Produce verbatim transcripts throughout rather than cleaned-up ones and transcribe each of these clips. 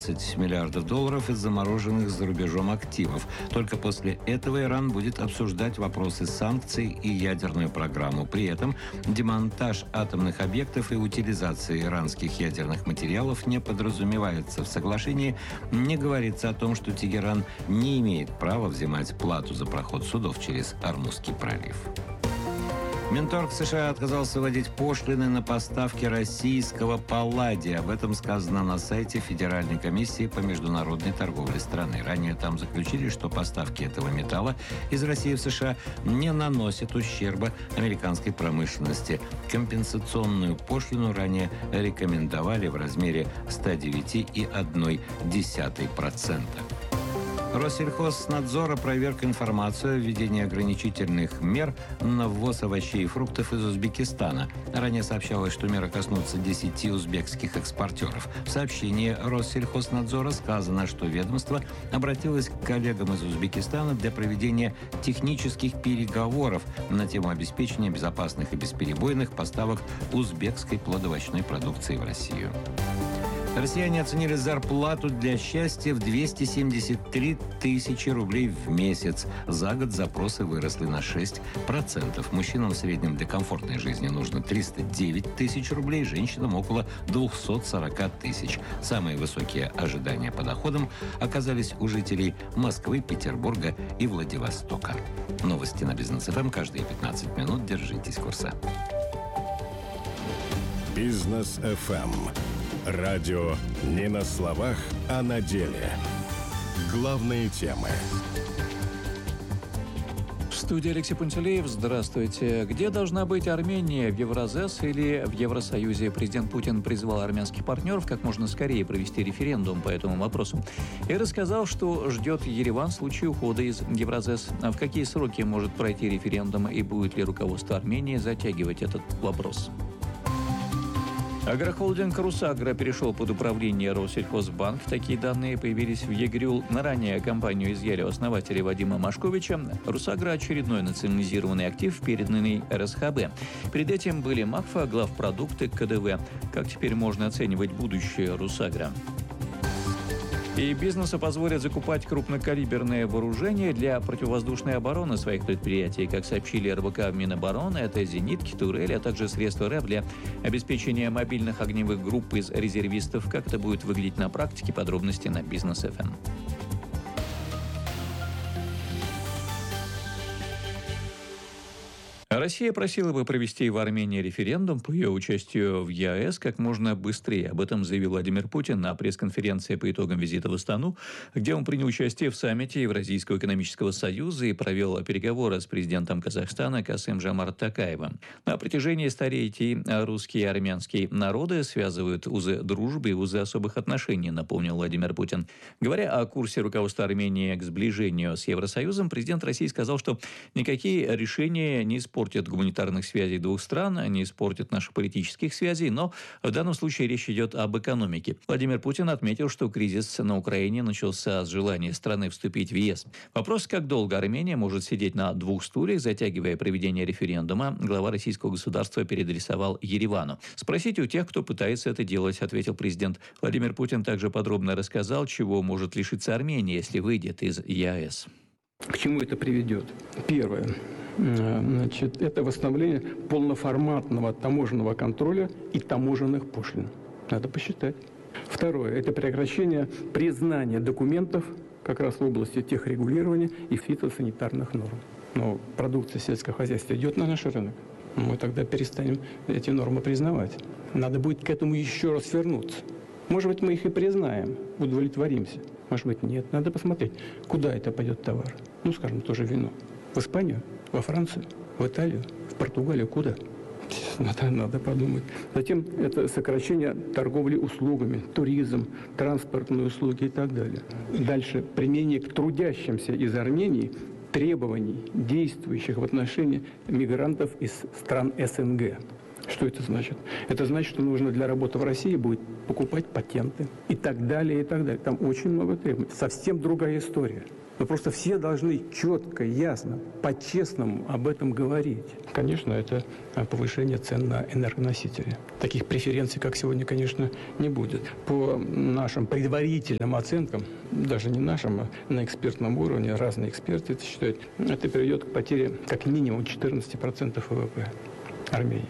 миллиардов долларов из замороженных за рубежом активов. Только после этого Иран будет обсуждать вопросы санкций и ядерную программу. При этом демонтаж атомных объектов и утилизация иранских ядерных материалов не подразумевается в соглашении. Не говорится о том, что Тегеран не имеет права взимать плату за проход судов через Ормузский пролив. Минторг США отказался вводить пошлины на поставки российского палладия. Об этом сказано на сайте Федеральной комиссии по международной торговле страны. Ранее там заключили, что поставки этого металла из России в США не наносят ущерба американской промышленности. Компенсационную пошлину ранее рекомендовали в размере сто девять целых одна десятая процента. Россельхознадзор опроверг информацию о введении ограничительных мер на ввоз овощей и фруктов из Узбекистана. Ранее сообщалось, что меры коснутся десяти узбекских экспортеров. В сообщении Россельхознадзора сказано, что ведомство обратилось к коллегам из Узбекистана для проведения технических переговоров на тему обеспечения безопасных и бесперебойных поставок узбекской плодоовощной продукции в Россию. Россияне оценили зарплату для счастья в двести семьдесят три тысячи рублей в месяц. За год запросы выросли на шесть процентов. Мужчинам в среднем для комфортной жизни нужно триста девять тысяч рублей, женщинам около двести сорок тысяч. Самые высокие ожидания по доходам оказались у жителей Москвы, Петербурга и Владивостока. Новости на Бизнес эф эм каждые пятнадцать минут. Держитесь курса. Бизнес эф эм. Радио не на словах, а на деле. Главные темы. В студии Алексей Пантелеев. Здравствуйте. Где должна быть Армения? В Евразес или в Евросоюзе? Президент Путин призвал армянских партнеров как можно скорее провести референдум по этому вопросу. И рассказал, что ждет Ереван в случае ухода из Евразес. А в какие сроки может пройти референдум и будет ли руководство Армении затягивать этот вопрос? Агрохолдинг «Русагра» перешел под управление Россельхозбанк. Такие данные появились в ЕГРЮЛ. На ранее компанию изъяли у основателя Вадима Машковича. «Русагра» – очередной национализированный актив, переданный эр эс ха бэ. Перед этим были МАКФА, главпродукты, ка дэ вэ. Как теперь можно оценивать будущее «Русагра»? И бизнесу позволят закупать крупнокалиберное вооружение для противовоздушной обороны своих предприятий. Как сообщили эр бэ ка в Минобороны, это зенитки, турели, а также средства РЭФ для обеспечения мобильных огневых групп из резервистов. Как это будет выглядеть на практике, подробности на Бизнес эф эм. Россия просила бы провести в Армении референдум по ее участию в е а эс как можно быстрее. Об этом заявил Владимир Путин на пресс-конференции по итогам визита в Астану, где он принял участие в саммите Евразийского экономического союза и провел переговоры с президентом Казахстана Касым-Жомарт Токаевым. На протяжении столетий русские и армянские народы связывают узы дружбы и узы особых отношений, напомнил Владимир Путин. Говоря о курсе руководства Армении к сближению с Евросоюзом, президент России сказал, что никакие решения не испортят испортят гуманитарных связей двух стран, не испортят наших политических связей, но в данном случае речь идет об экономике. Владимир Путин отметил, что кризис на Украине начался с желания страны вступить в е эс. Вопрос, как долго Армения может сидеть на двух стульях, затягивая проведение референдума, глава российского государства переадресовал Еревану. «Спросите у тех, кто пытается это делать», — ответил президент. Владимир Путин также подробно рассказал, чего может лишиться Армения, если выйдет из е а эс. К чему это приведет? Первое. Значит, это восстановление полноформатного таможенного контроля и таможенных пошлин. Надо посчитать. Второе. Это прекращение признания документов как раз в области техрегулирования и фитосанитарных норм. Но продукция сельского хозяйства идет на наш рынок. Мы тогда перестанем эти нормы признавать. Надо будет к этому еще раз вернуться. Может быть, мы их и признаем, удовлетворимся. Может быть, нет. Надо посмотреть, куда это пойдет товар. Ну, скажем, тоже вино. В Испанию, во Францию, в Италию, в Португалию. Куда? Надо, надо подумать. Затем это сокращение торговли услугами, туризм, транспортные услуги и так далее. Дальше применение к трудящимся из Армении требований, действующих в отношении мигрантов из стран эс эн гэ. Что это значит? Это значит, что нужно для работы в России будет покупать патенты и так далее, и так далее. Там очень много требований. Совсем другая история. Но просто все должны четко, ясно, по-честному об этом говорить. Конечно, это повышение цен на энергоносители. Таких преференций, как сегодня, конечно, не будет. По нашим предварительным оценкам, даже не нашим, а на экспертном уровне, разные эксперты это считают, это приведет к потере как минимум четырнадцать процентов ВВП Армении.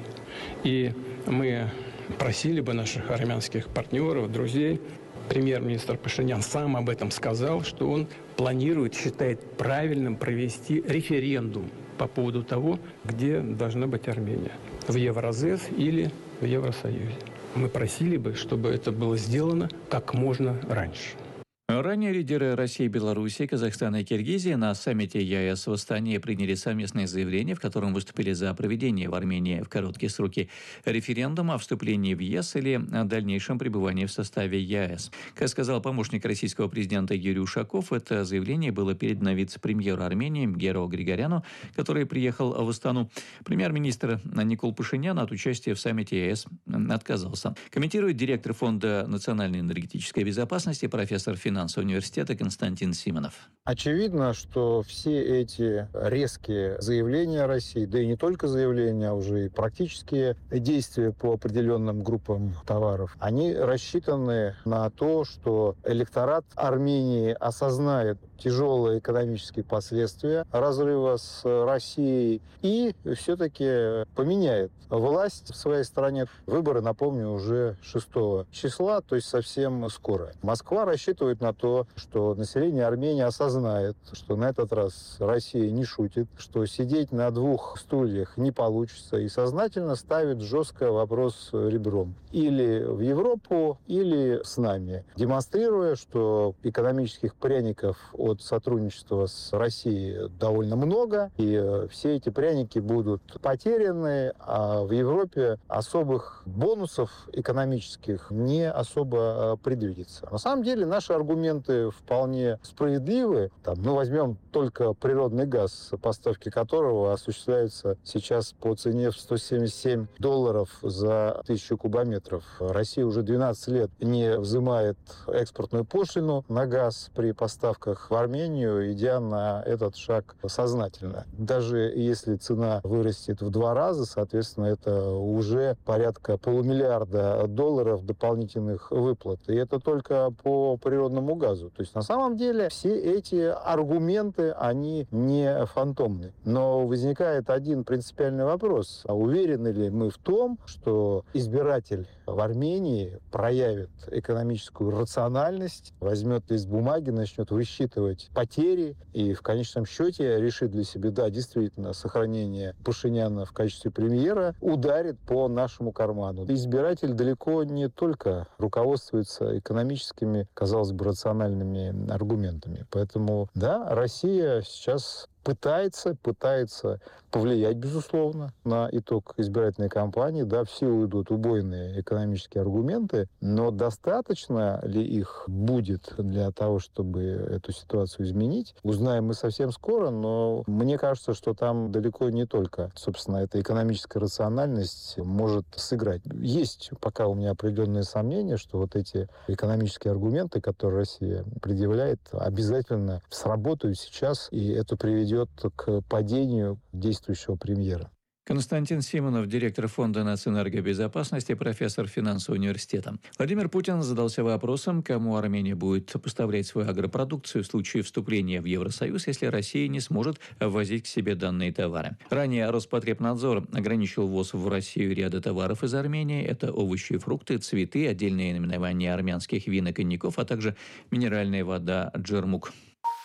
И мы просили бы наших армянских партнеров, друзей, премьер-министр Пашинян сам об этом сказал, что он планирует, считает правильным провести референдум по поводу того, где должна быть Армения. В Евразес или в Евросоюзе. Мы просили бы, чтобы это было сделано как можно раньше. Ранее лидеры России, Белоруссии, Казахстана и Киргизии на саммите ЕАЭС в Астане приняли совместное заявление, в котором выступили за проведение в Армении в короткие сроки референдума о вступлении в ЕС или о дальнейшем пребывании в составе ЕАЭС. Как сказал помощник российского президента Юрий Ушаков, это заявление было передано вице-премьеру Армении Геро Григоряну, который приехал в Астану. Премьер-министр Никол Пашинян от участия в саммите ЕАЭС отказался. Комментирует директор Фонда национальной энергетической безопасности, профессор финансового университета Константин Симонов. Очевидно, что все эти резкие заявления России, да и не только заявления, а уже и практические действия по определенным группам товаров, они рассчитаны на то, что электорат Армении осознает тяжелые экономические последствия разрыва с Россией и все-таки поменяет власть в своей стране. Выборы, напомню, уже шестого числа, то есть совсем скоро. Москва рассчитывает на то, что население Армении осознает, что на этот раз Россия не шутит, что сидеть на двух стульях не получится, и сознательно ставит жестко вопрос ребром. Или в Европу, или с нами, демонстрируя, что экономических пряников от сотрудничества с Россией довольно много, и все эти пряники будут потеряны, а в Европе особых бонусов экономических не особо предвидится. На самом деле наши аргументы вполне справедливы. Там, мы возьмем только природный газ, поставки которого осуществляются сейчас по цене в сто семьдесят семь долларов за тысячу кубометров. Россия уже двенадцать лет не взимает экспортную пошлину на газ при поставках в Армению, идя на этот шаг сознательно. Даже если цена вырастет в два раза, соответственно, это уже порядка полумиллиарда долларов дополнительных выплат. И это только по природному газу. То есть на самом деле все эти аргументы, они не фантомны. Но возникает один принципиальный вопрос. А уверены ли мы в том, что избиратель в Армении проявит экономическую рациональность, возьмет лист бумаги, начнет высчитывать потери и в конечном счете решит для себя, да, действительно, сохранение Пашиняна в качестве премьера ударит по нашему карману. Избиратель далеко не только руководствуется экономическими, казалось бы, рациональными аргументами. Поэтому, да, Россия сейчас пытается, пытается повлиять, безусловно, на итог избирательной кампании. Да, в силу идут убойные экономические аргументы, но достаточно ли их будет для того, чтобы эту ситуацию изменить, узнаем мы совсем скоро, но мне кажется, что там далеко не только, собственно, эта экономическая рациональность может сыграть. Есть пока у меня определенные сомнения, что вот эти экономические аргументы, которые Россия предъявляет, обязательно сработают сейчас, и это приведет к падению действующего премьера. Константин Симонов, директор Фонда нацэнергобезопасности, профессор финансового университета. Владимир Путин задался вопросом, кому Армения будет поставлять свою агропродукцию в случае вступления в Евросоюз, если Россия не сможет ввозить к себе данные товары. Ранее Роспотребнадзор ограничил ввоз в Россию ряда товаров из Армении. Это овощи и фрукты, цветы, отдельные наименования армянских вин и коньяков, а также минеральная вода «Джермук».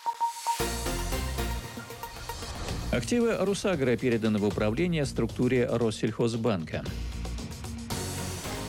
Активы «Русагро» переданы в управление структуре Россельхозбанка.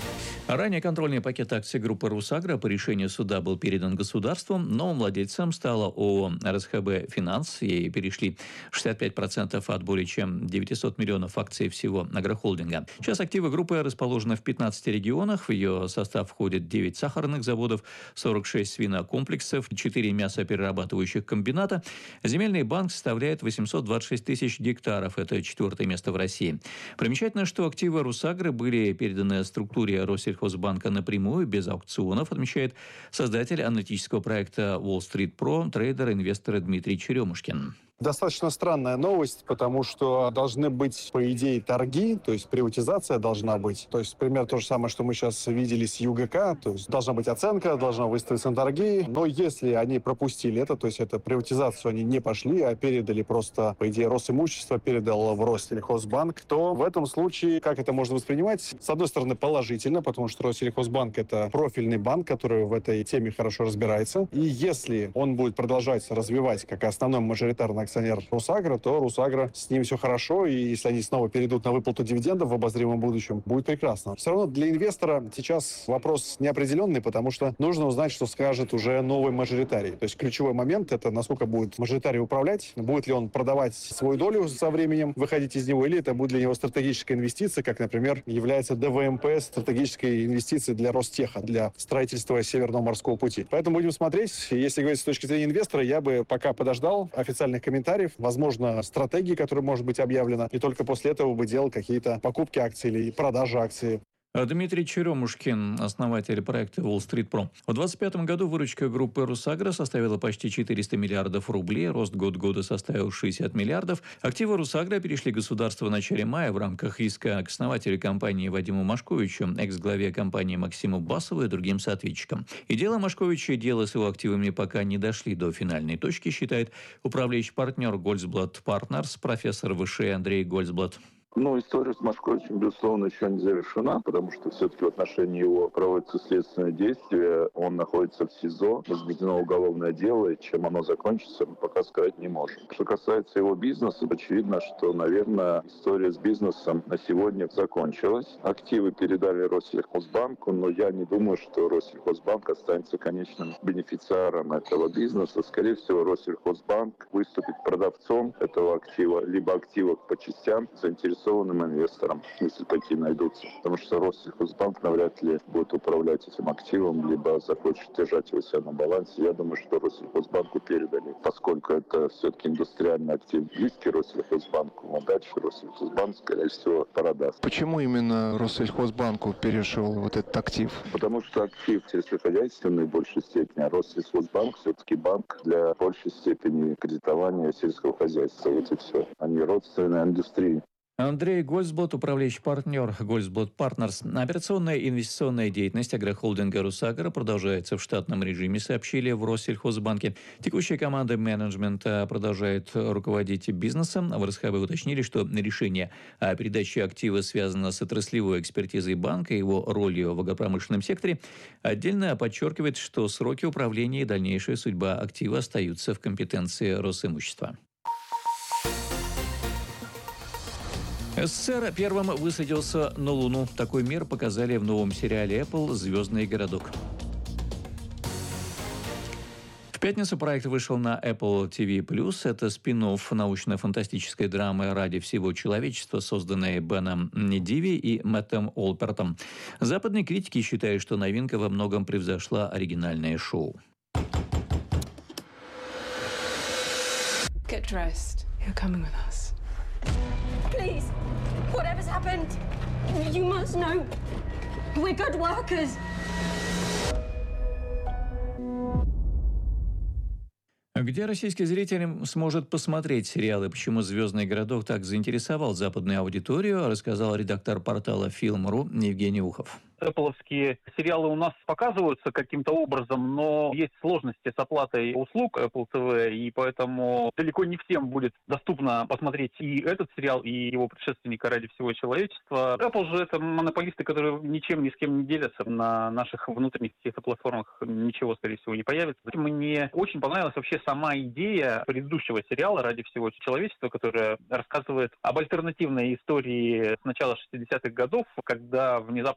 Ранее контрольный пакет акций группы «Русагра» по решению суда был передан государству. Новым владельцем стала ООО «РСХБ Финанс». Ей перешли шестьдесят пять процентов от более чем девятисот миллионов акций всего агрохолдинга. Сейчас активы группы расположены в пятнадцати регионах. В ее состав входит девять сахарных заводов, сорок шесть свинокомплексов, четыре мясоперерабатывающих комбината. Земельный банк составляет восемьсот двадцать шесть тысяч гектаров. Это четвертое место в России. Примечательно, что активы «Русагры» были переданы структуре Россельхозбанка Хозбанка напрямую, без аукционов, отмечает создатель аналитического проекта Wall Street Pro, трейдер, инвестор Дмитрий Черемушкин. Достаточно странная новость, потому что должны быть, по идее, торги, то есть приватизация должна быть. То есть, пример то же самое, что мы сейчас видели с ЮГК, то есть должна быть оценка, должна выставиться на торги. Но если они пропустили это, то есть это приватизацию они не пошли, а передали просто, по идее, Росимущество передало в Россельхозбанк, то в этом случае, как это можно воспринимать? С одной стороны, положительно, потому что Россельхозбанк — это профильный банк, который в этой теме хорошо разбирается. И если он будет продолжать развивать как основной мажоритарный акционер Русагра, то Русагра, с ним все хорошо, и если они снова перейдут на выплату дивидендов в обозримом будущем, будет прекрасно. Все равно для инвестора сейчас вопрос неопределенный, потому что нужно узнать, что скажет уже новый мажоритарий. То есть ключевой момент — это насколько будет мажоритарий управлять, будет ли он продавать свою долю со временем, выходить из него, или это будет для него стратегическая инвестиция, как, например, является ДВМП стратегической инвестицией для Ростеха, для строительства Северного морского пути. Поэтому будем смотреть. Если говорить с точки зрения инвестора, я бы пока подождал официальных комментариев, возможно, стратегии, которая может быть объявлена, и только после этого бы делал какие-то покупки акций или продажи акций. Дмитрий Черемушкин, основатель проекта Wall Street Pro. В двадцать пятом году выручка группы «Русагра» составила почти четыреста миллиардов рублей, рост год года составил шестьдесят миллиардов. Активы «Русагра» перешли государству в начале мая в рамках иска к основателю компании Вадиму Машковичу, экс-главе компании Максиму Басову и другим соответчикам. И дело Машковича, и дело с его активами пока не дошли до финальной точки, считает управляющий партнер Goldblatt Partners, профессор ВШЭ Андрей Goldblatt. Ну, история с Машковичем, безусловно, еще не завершена, потому что все-таки в отношении его проводятся следственные действия. Он находится в СИЗО, возбуждено уголовное дело, и чем оно закончится, мы пока сказать не можем. Что касается его бизнеса, очевидно, что, наверное, история с бизнесом на сегодня закончилась. Активы передали Россельхозбанку, но я не думаю, что Россельхозбанк останется конечным бенефициаром этого бизнеса. Скорее всего, Россельхозбанк выступит продавцом этого актива, либо активов по частям, заинтересованным инвесторам, если такие найдутся. Потому что Россельхозбанк навряд ли будет управлять этим активом, либо захочет держать его себя на балансе. Я думаю, что Россельхозбанку передали, поскольку это все-таки индустриальный актив, близкий Россельхозбанку, а дальше Россельхозбанк, скорее всего, продаст. Почему именно Россельхозбанку перешел вот этот актив? Потому что актив сельскохозяйственный в большей степени, а Россельхозбанк все-таки банк для большей степени кредитования сельского хозяйства. Вот и все, а не родственной индустрии. Андрей Goldblatt, управляющий партнер Goldblatt Partners. Операционная и инвестиционная деятельность агрохолдинга «Русагра» продолжается в штатном режиме, сообщили в Россельхозбанке. Текущая команда менеджмента продолжает руководить бизнесом. В РСХБ уточнили, что решение о передаче актива связано с отраслевой экспертизой банка и его ролью в агропромышленном секторе. Отдельно подчеркивает, что сроки управления и дальнейшая судьба актива остаются в компетенции Росимущества. СССР первым высадился на Луну. Такой мир показали в новом сериале Apple «Звездный городок». В пятницу проект вышел на Apple ти ви плюс. Это спин-офф научно-фантастической драмы «Ради всего человечества», созданной Беном Диви и Мэттом Олпертом. Западные критики считают, что новинка во многом превзошла оригинальное шоу. Get dressed. You're coming with us. Please, whatever's happened, you must know we're good workers. Где российский зритель сможет посмотреть сериалы, почему «Звездный городок» так заинтересовал западную аудиторию, рассказал редактор портала Film.ru Евгений Ухов. Apple-овские сериалы у нас показываются каким-то образом, но есть сложности с оплатой услуг Apple ти ви, и поэтому далеко не всем будет доступно посмотреть и этот сериал, и его предшественника «Ради всего человечества». Apple же это монополисты, которые ничем ни с кем не делятся. На наших внутренних каких-то платформах ничего, скорее всего, не появится. Мне очень понравилась вообще сама идея предыдущего сериала «Ради всего человечества», которая рассказывает об альтернативной истории с начала шестидесятых годов, когда внезапно обнаружилось,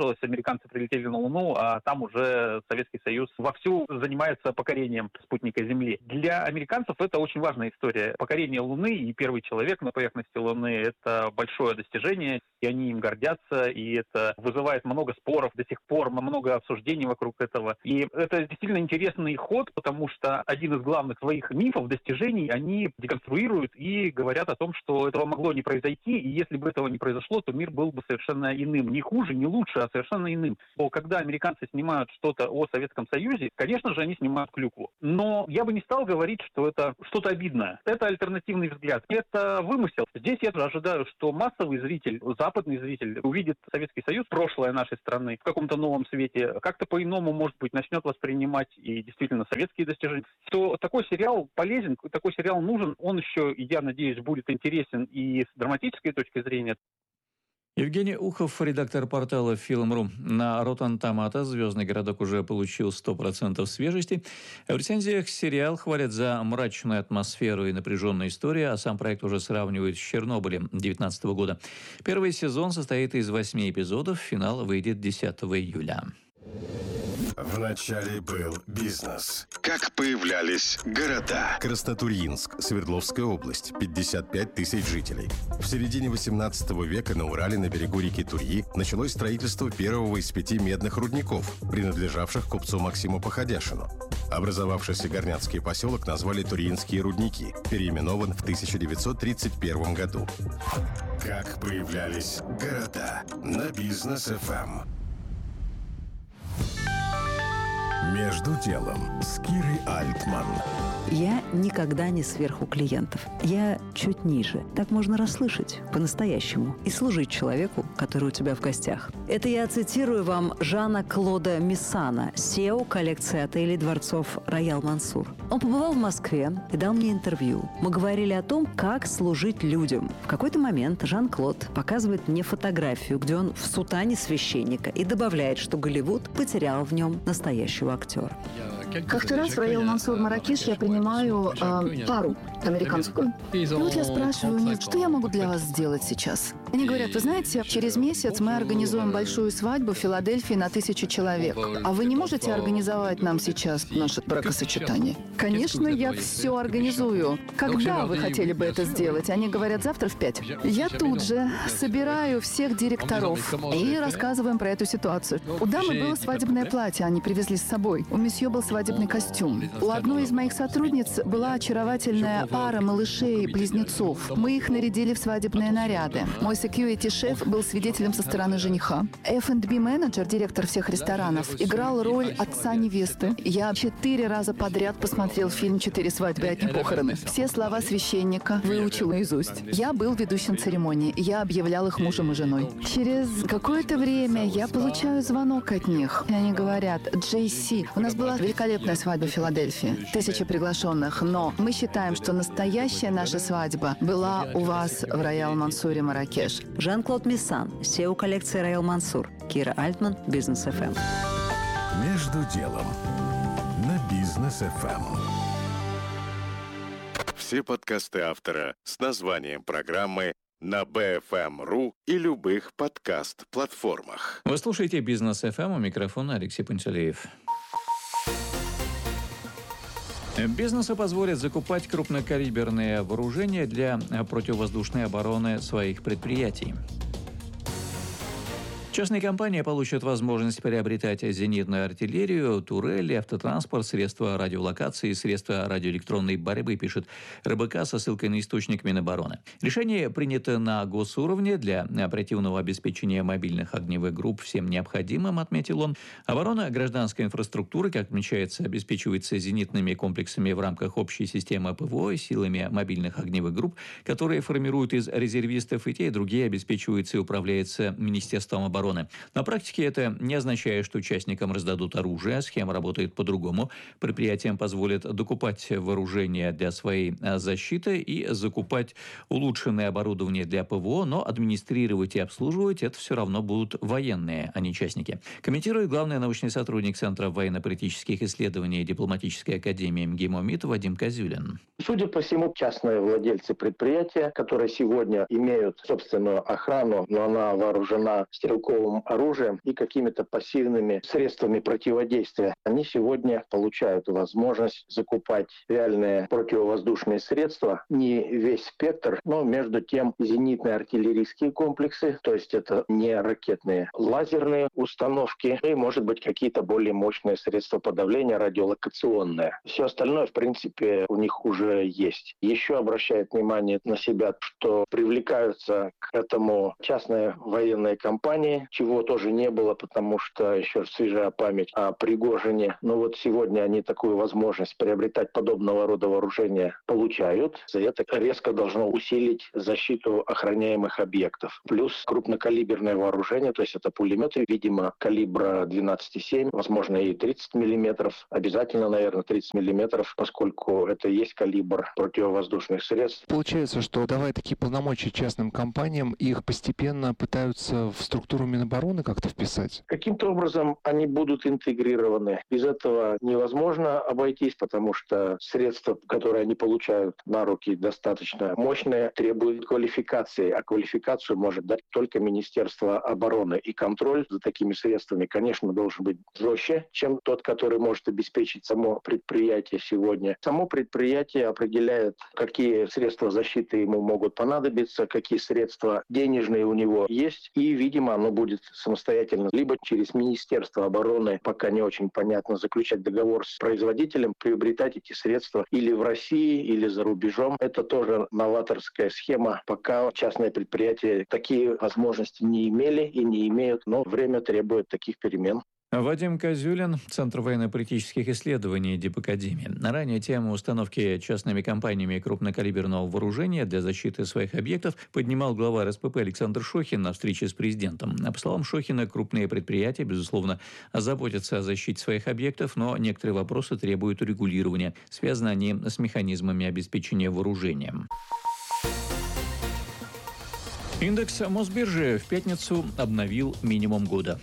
закончилось, американцы прилетели на Луну, а там уже Советский Союз вовсю занимается покорением спутника Земли. Для американцев это очень важная история. Покорение Луны и первый человек на поверхности Луны – это большое достижение, и они им гордятся, и это вызывает много споров до сих пор, много обсуждений вокруг этого. И это действительно интересный ход, потому что один из главных своих мифов, достижений, они деконструируют и говорят о том, что этого могло не произойти, и если бы этого не произошло, то мир был бы совершенно иным. Не хуже, не лучше, а совершенно иным. Но когда американцы снимают что-то о Советском Союзе, конечно же, они снимают клюкву. Но я бы не стал говорить, что это что-то обидное. Это альтернативный взгляд. Это вымысел. Здесь я ожидаю, что массовый зритель, западный зритель увидит Советский Союз, прошлое нашей страны, в каком-то новом свете, как-то по-иному, может быть, начнет воспринимать и действительно советские достижения. Что такой сериал полезен, такой сериал нужен, он еще, я надеюсь, будет интересен и с драматической точки зрения. Евгений Ухов, редактор портала Film точка ру. На Rotten Tomatoes «Звездный городок» уже получил сто процентов свежести. В рецензиях сериал хвалят за мрачную атмосферу и напряженную историю, а сам проект уже сравнивают с «Чернобылем» две тысячи девятнадцатого года. Первый сезон состоит из восьми эпизодов, финал выйдет десятого июля. Вначале был бизнес. Как появлялись города. Краснотурьинск, Свердловская область, пятьдесят пять тысяч жителей. В середине восемнадцатого века на Урале на берегу реки Турьи началось строительство первого из пяти медных рудников, принадлежавших купцу Максиму Походяшину. Образовавшийся горняцкий поселок назвали Турьинские рудники, переименован в тысяча девятьсот тридцать первом году. Как появлялись города на Бизнес эф эм. Между делом с Кирой Альтман. Я никогда не сверху клиентов. Я чуть ниже. Так можно расслышать по-настоящему и служить человеку, который у тебя в гостях. Это я цитирую вам Жана-Клода Миссана, си и о коллекции отелей дворцов «Роял Мансур». Он побывал в Москве и дал мне интервью. Мы говорили о том, как служить людям. В какой-то момент Жан-Клод показывает мне фотографию, где он в сутане священника и добавляет, что Голливуд потерял в нем настоящего актера. Как-то раз в «Роял Мансур» Марракеш я принимаю э, пару американскую. И вот я спрашиваю у них, что я могу для вас сделать сейчас? Они говорят, вы знаете, через месяц мы организуем большую свадьбу в Филадельфии на тысячу человек. А вы не можете организовать нам сейчас наше бракосочетание? Конечно, я все организую. Когда вы хотели бы это сделать? Они говорят, завтра в пять. Я тут же собираю всех директоров и рассказываем про эту ситуацию. У дамы было свадебное платье, они привезли с собой. У месье был свадебный костюм. У одной из моих сотрудниц была очаровательная пара малышей-близнецов. Мы их нарядили в свадебные наряды. Мой секьюрити-шеф был свидетелем со стороны жениха. эф энд би-менеджер, директор всех ресторанов, играл роль отца невесты. Я четыре раза подряд посмотрел фильм «Четыре свадьбы, одни похороны». Все слова священника выучил наизусть. Я был ведущим церемонии. Я объявлял их мужем и женой. Через какое-то время я получаю звонок от них. И они говорят, Джей Си, у нас была великолепная свадьба в Филадельфии. Тысяча приглашенных. Но мы считаем, что настоящая наша свадьба была у вас в «Роял Мансуре» Марракеш. Жан-Клод Миссан, си и о коллекции «Роял Мансур». Кира Альтман, Бизнес эф эм. Между делом на Бизнес эф эм. Все подкасты автора с названием программы на би эф эм точка ру и любых подкаст-платформах. Вы слушаете Бизнес эф эм, у микрофона Алексей Пантелеев. Бизнесу позволят закупать крупнокалиберные вооружения для противовоздушной обороны своих предприятий. Частные компании получат возможность приобретать зенитную артиллерию, турели, автотранспорт, средства радиолокации, средства радиоэлектронной борьбы, пишет эр бэ ка со ссылкой на источник Минобороны. Решение принято на госуровне для оперативного обеспечения мобильных огневых групп всем необходимым, отметил он. Оборона гражданской инфраструктуры, как отмечается, обеспечивается зенитными комплексами в рамках общей системы ПВО, силами мобильных огневых групп, которые формируют из резервистов, и те, и другие обеспечиваются и управляются Министерством обороны. На практике это не означает, что участникам раздадут оружие. Схема работает по-другому. Предприятиям позволят докупать вооружение для своей защиты и закупать улучшенное оборудование для ПВО, но администрировать и обслуживать это все равно будут военные, а не частники. Комментирует главный научный сотрудник Центра военно-политических исследований Дипломатической академии МГИМО-МИД Вадим Козюлин. Судя по всему, частные владельцы предприятия, которые сегодня имеют собственную охрану, но она вооружена стрелковыми стрелковым оружием и какими-то пассивными средствами противодействия. Они сегодня получают возможность закупать реальные противовоздушные средства, не весь спектр, но между тем зенитные артиллерийские комплексы, то есть это не ракетные, лазерные установки и, может быть, какие-то более мощные средства подавления, радиолокационные. Все остальное, в принципе, у них уже есть. Еще обращает внимание на себя, что привлекаются к этому частные военные компании, чего тоже не было, потому что еще свежая память о Пригожине. Но вот сегодня они такую возможность приобретать подобного рода вооружения получают. За это резко должно усилить защиту охраняемых объектов. Плюс крупнокалиберное вооружение, то есть это пулеметы, видимо, калибра двенадцать семь, возможно, и тридцать миллиметров. Обязательно, наверное, тридцать миллиметров, поскольку это и есть калибр противовоздушных средств. Получается, что давая такие полномочия частным компаниям, их постепенно пытаются в структуру Минобороны как-то вписать? Каким-то образом они будут интегрированы. Без этого невозможно обойтись, потому что средства, которые они получают на руки, достаточно мощные, требуют квалификации, а квалификацию может дать только Министерство обороны. И контроль за такими средствами, конечно, должен быть жестче, чем тот, который может обеспечить само предприятие сегодня. Само предприятие определяет, какие средства защиты ему могут понадобиться, какие средства денежные у него есть, и, видимо, оно будет самостоятельно, либо через Министерство обороны, пока не очень понятно, заключать договор с производителем, приобретать эти средства или в России, или за рубежом. Это тоже новаторская схема. Пока частные предприятия такие возможности не имели и не имеют, но время требует таких перемен. Вадим Козюлин, Центр военно-политических исследований Дипакадемии. Ранее тему установки частными компаниями крупнокалиберного вооружения для защиты своих объектов поднимал глава эр эс пэ пэ Александр Шохин на встрече с президентом. По словам Шохина, крупные предприятия, безусловно, заботятся о защите своих объектов, но некоторые вопросы требуют урегулирования. Связаны они с механизмами обеспечения вооружением. Индекс Мосбиржи в пятницу обновил минимум года.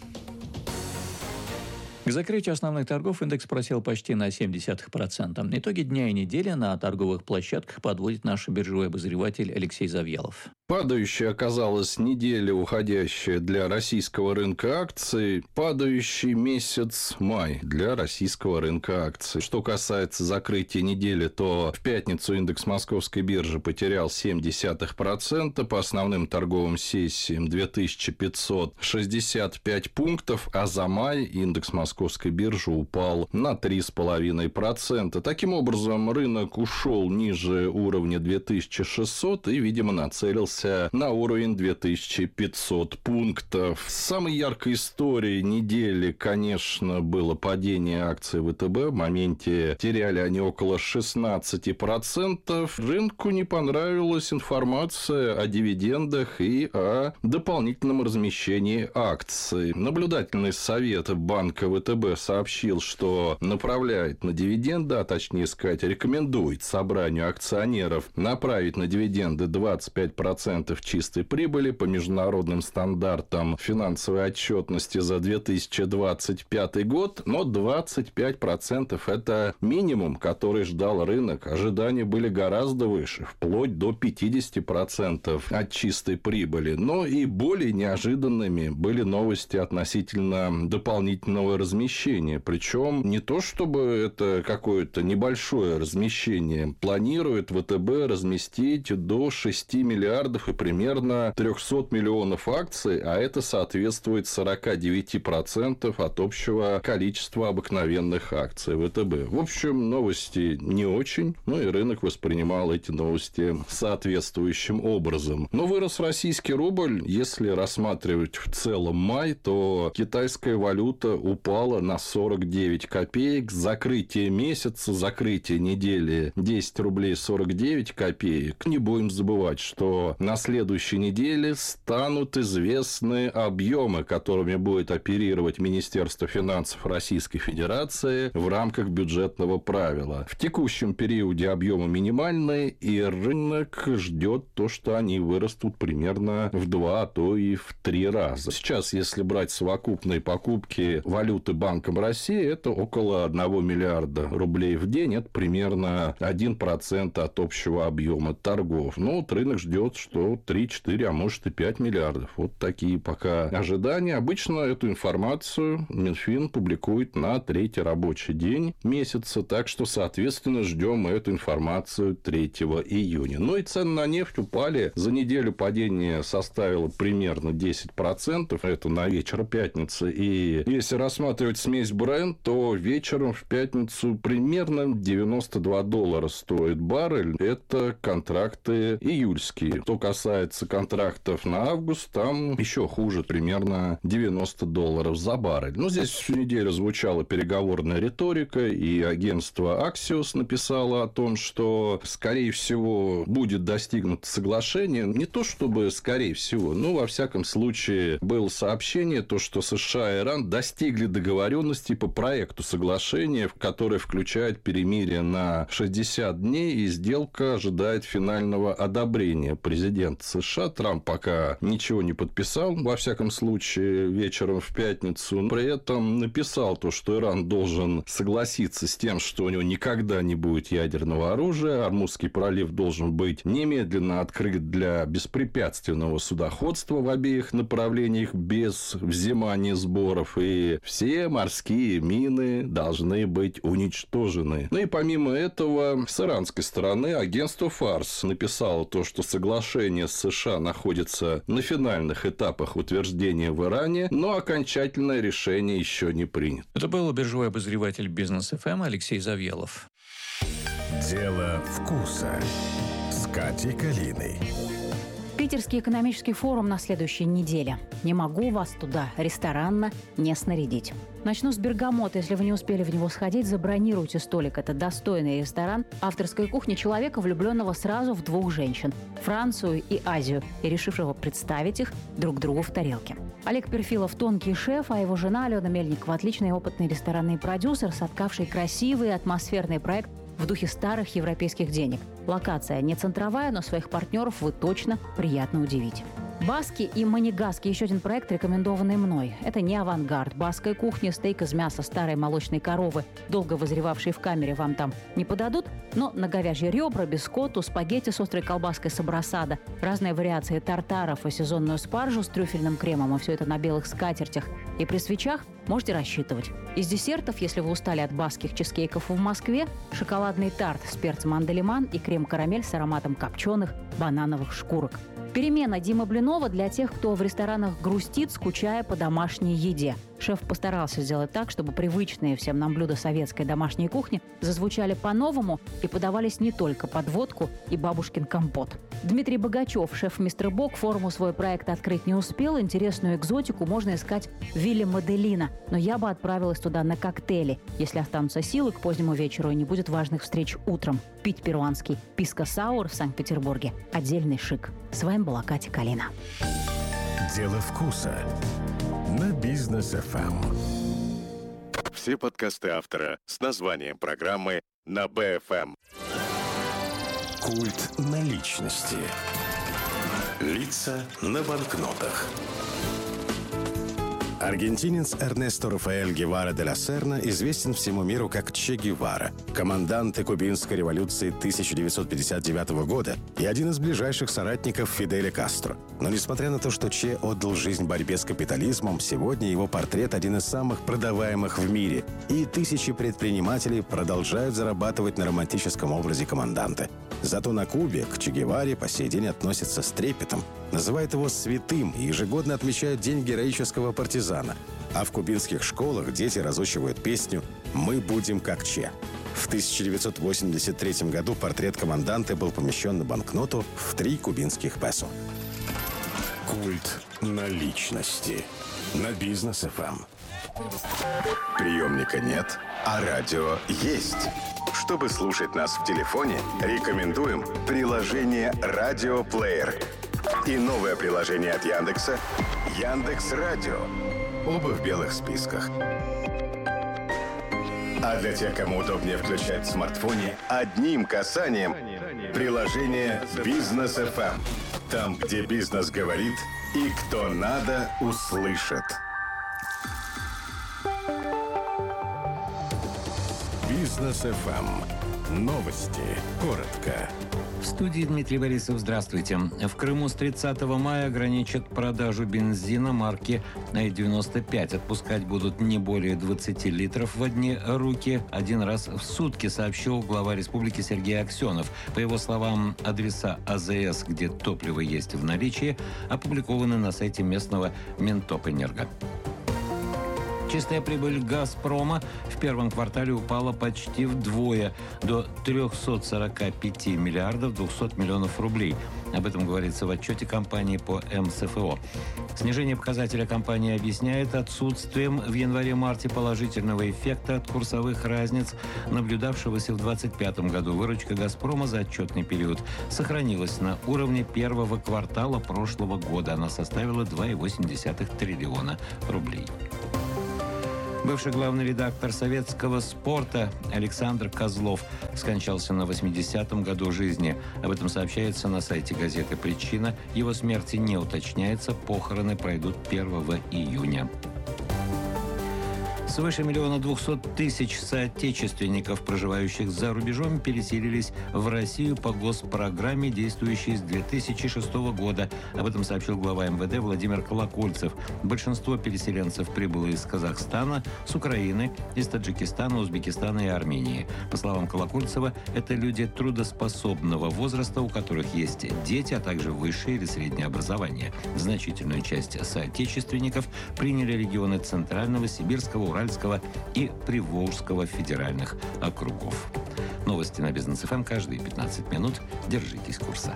К закрытию основных торгов индекс просел почти на семь десятых процента. Итоги дня и недели на торговых площадках подводит наш биржевой обозреватель Алексей Завьялов. Падающей оказалась неделя, уходящая для российского рынка акций. Падающий месяц май для российского рынка акций. Что касается закрытия недели, то в пятницу индекс Московской биржи потерял семь десятых процента. По основным торговым сессиям две тысячи пятьсот шестьдесят пять пунктов, а за май индекс Московской биржи упал на три целых пять десятых процента. Таким образом, рынок ушел ниже уровня две тысячи шестьсот и, видимо, нацелился на уровень две тысячи пятьсот пунктов. Самой яркой историей недели, конечно, было падение акций вэ тэ бэ. В моменте теряли они около шестнадцать процентов. Рынку не понравилась информация о дивидендах и о дополнительном размещении акций. Наблюдательный совет банка вэ тэ бэ сообщил, что направляет на дивиденды, а точнее сказать, рекомендует собранию акционеров направить на дивиденды двадцать пять процентов чистой прибыли по международным стандартам финансовой отчетности за две тысячи двадцать пятый год, но двадцать пять процентов это минимум, который ждал рынок. Ожидания были гораздо выше, вплоть до пятьдесят процентов от чистой прибыли. Но и более неожиданными были новости относительно дополнительного размещения. Причем не то, чтобы это какое-то небольшое размещение. Планирует вэ тэ бэ разместить до шести миллиардов и примерно триста миллионов акций, а это соответствует сорок девять процентов от общего количества обыкновенных акций вэ тэ бэ. В общем, новости не очень, ну и рынок воспринимал эти новости соответствующим образом. Но вырос российский рубль. Если рассматривать в целом май, то китайская валюта упала на сорок девять копеек. Закрытие месяца, закрытие недели десять рублей сорок девять копеек. Не будем забывать, что на следующей неделе станут известны объемы, которыми будет оперировать Министерство финансов Российской Федерации в рамках бюджетного правила. В текущем периоде объемы минимальные, и рынок ждет то, что они вырастут примерно в два, а то и в три раза. Сейчас, если брать совокупные покупки валюты Банком России, это около одного миллиарда рублей в день. Это примерно один процент от общего объема торгов. Но вот рынок ждет, что что три-четыре, а может и пять миллиардов. Вот такие пока ожидания. Обычно эту информацию Минфин публикует на третий рабочий день месяца, так что, соответственно, ждем эту информацию третьего июня. Ну и цены на нефть упали. За неделю падение составило примерно десять процентов. Это на вечер пятницы. И если рассматривать смесь Brent, то вечером в пятницу примерно девяносто два доллара стоит баррель. Это контракты июльские. Что касается контрактов на август, там еще хуже, примерно девяносто долларов за баррель. Ну, здесь всю неделю звучала переговорная риторика, и агентство Axios написало о том, что, скорее всего, будет достигнуто соглашение. Не то, чтобы скорее всего, но, во всяком случае, было сообщение, то, что США и Иран достигли договоренности по проекту соглашения, которое включает перемирие на шестьдесят дней, и сделка ожидает финального одобрения президента США. Трамп пока ничего не подписал, во всяком случае, вечером в пятницу. При этом написал то, что Иран должен согласиться с тем, что у него никогда не будет ядерного оружия, Ормузский пролив должен быть немедленно открыт для беспрепятственного судоходства в обеих направлениях без взимания сборов, и все морские мины должны быть уничтожены. Ну и помимо этого, с иранской стороны агентство Фарс написало то, что соглашение с США находится на финальных этапах утверждения в Иране, но окончательное решение еще не принято. Это был биржевой обозреватель Бизнес эф эм Алексей Завьялов. Дело вкуса с Катей Калиной. Питерский экономический форум на следующей неделе. Не могу вас туда ресторанно не снарядить. Начну с Бергамота. Если вы не успели в него сходить, забронируйте столик. Это достойный ресторан авторской кухни человека, влюбленного сразу в двух женщин – Францию и Азию, и решившего представить их друг другу в тарелке. Олег Перфилов – тонкий шеф, а его жена Алена Мельникова – отличный опытный ресторанный продюсер, соткавший красивый атмосферный проект в духе старых европейских денег. Локация не центровая, но своих партнеров вы точно приятно удивите. Баски и Манегаски – еще один проект, рекомендованный мной. Это не авангард баскской кухни, стейк из мяса старой молочной коровы, долго вызревавшей в камере, вам там не подадут, но на говяжьи ребра, бискотту, спагетти с острой колбаской сабрасада, разные вариации тартаров и сезонную спаржу с трюфельным кремом, и все это на белых скатертях и при свечах можете рассчитывать. Из десертов, если вы устали от баских чизкейков в Москве, шоколадный тарт с перцем анделиман и крем-карамель с ароматом копченых банановых шкурок. Перемена Димы Блинова для тех, кто в ресторанах грустит, скучая по домашней еде. Шеф постарался сделать так, чтобы привычные всем нам блюда советской домашней кухни зазвучали по-новому и подавались не только под водку и бабушкин компот. Дмитрий Богачев, шеф «Мистер Бок», форуму свой проект открыть не успел. Интересную экзотику можно искать в вилле Моделина. Но я бы отправилась туда на коктейли, если останутся силы к позднему вечеру и не будет важных встреч утром. Пить перуанский писко-саур в Санкт-Петербурге – отдельный шик. С вами была Катя Калина. Дело вкуса на Бизнес эф эм. Все подкасты автора с названием программы на бэ эф эм. Культ наличности. Лица на банкнотах. Аргентинец Эрнесто Рафаэль Гевара де ла Серна известен всему миру как Че Гевара, командант кубинской революции тысяча девятьсот пятьдесят девятого года и один из ближайших соратников Фиделя Кастро. Но несмотря на то, что Че отдал жизнь борьбе с капитализмом, сегодня его портрет один из самых продаваемых в мире, и тысячи предпринимателей продолжают зарабатывать на романтическом образе команданта. Зато на Кубе к Че Геваре по сей день относятся с трепетом, называют его святым и ежегодно отмечают День героического партизана. А в кубинских школах дети разучивают песню «Мы будем как Че». В тысяча девятьсот восемьдесят третьем году портрет команданта был помещен на банкноту в три кубинских песо. Культ наличности на Бизнес эф эм. Приемника нет, а радио есть. Чтобы слушать нас в телефоне, рекомендуем приложение «Радиоплеер» и новое приложение от Яндекса «Яндекс.Радио». Оба в белых списках. А для тех, кому удобнее включать в смартфоне, одним касанием приложение «Бизнес эф эм». Там, где бизнес говорит и кто надо, услышит. Бизнес эф эм. Новости. Коротко. В студии Дмитрий Борисов. Здравствуйте. В Крыму с тридцатого мая ограничат продажу бензина марки девяносто пять. Отпускать будут не более двадцати литров в одни руки один раз в сутки, сообщил глава республики Сергей Аксенов. По его словам, адреса АЗС, где топливо есть в наличии, опубликованы на сайте местного Минтопэнерго. Чистая прибыль «Газпрома» в первом квартале упала почти вдвое, до трехсот сорока пяти миллиардов двухсот миллионов рублей. Об этом говорится в отчете компании по эм эс эф о. Снижение показателя компания объясняет отсутствием в январе-марте положительного эффекта от курсовых разниц, наблюдавшегося в двадцать пятом году. Выручка «Газпрома» за отчетный период сохранилась на уровне первого квартала прошлого года. Она составила два целых восемь десятых триллиона рублей. Бывший главный редактор советского спорта Александр Козлов скончался на восьмидесятом году жизни. Об этом сообщается на сайте газеты «Причина». Его смерти не уточняется. Похороны пройдут первого июня. Свыше миллиона двухсот тысяч соотечественников, проживающих за рубежом, переселились в Россию по госпрограмме, действующей с две тысячи шестого года. Об этом сообщил глава эм вэ дэ Владимир Колокольцев. Большинство переселенцев прибыло из Казахстана, с Украины, из Таджикистана, Узбекистана и Армении. По словам Колокольцева, это люди трудоспособного возраста, у которых есть дети, а также высшее или среднее образование. Значительную часть соотечественников приняли регионы Центрального, Сибирского, Уральского и Приволжского федеральных округов. Новости на Бизнес эф эм каждые пятнадцать минут. Держитесь курса.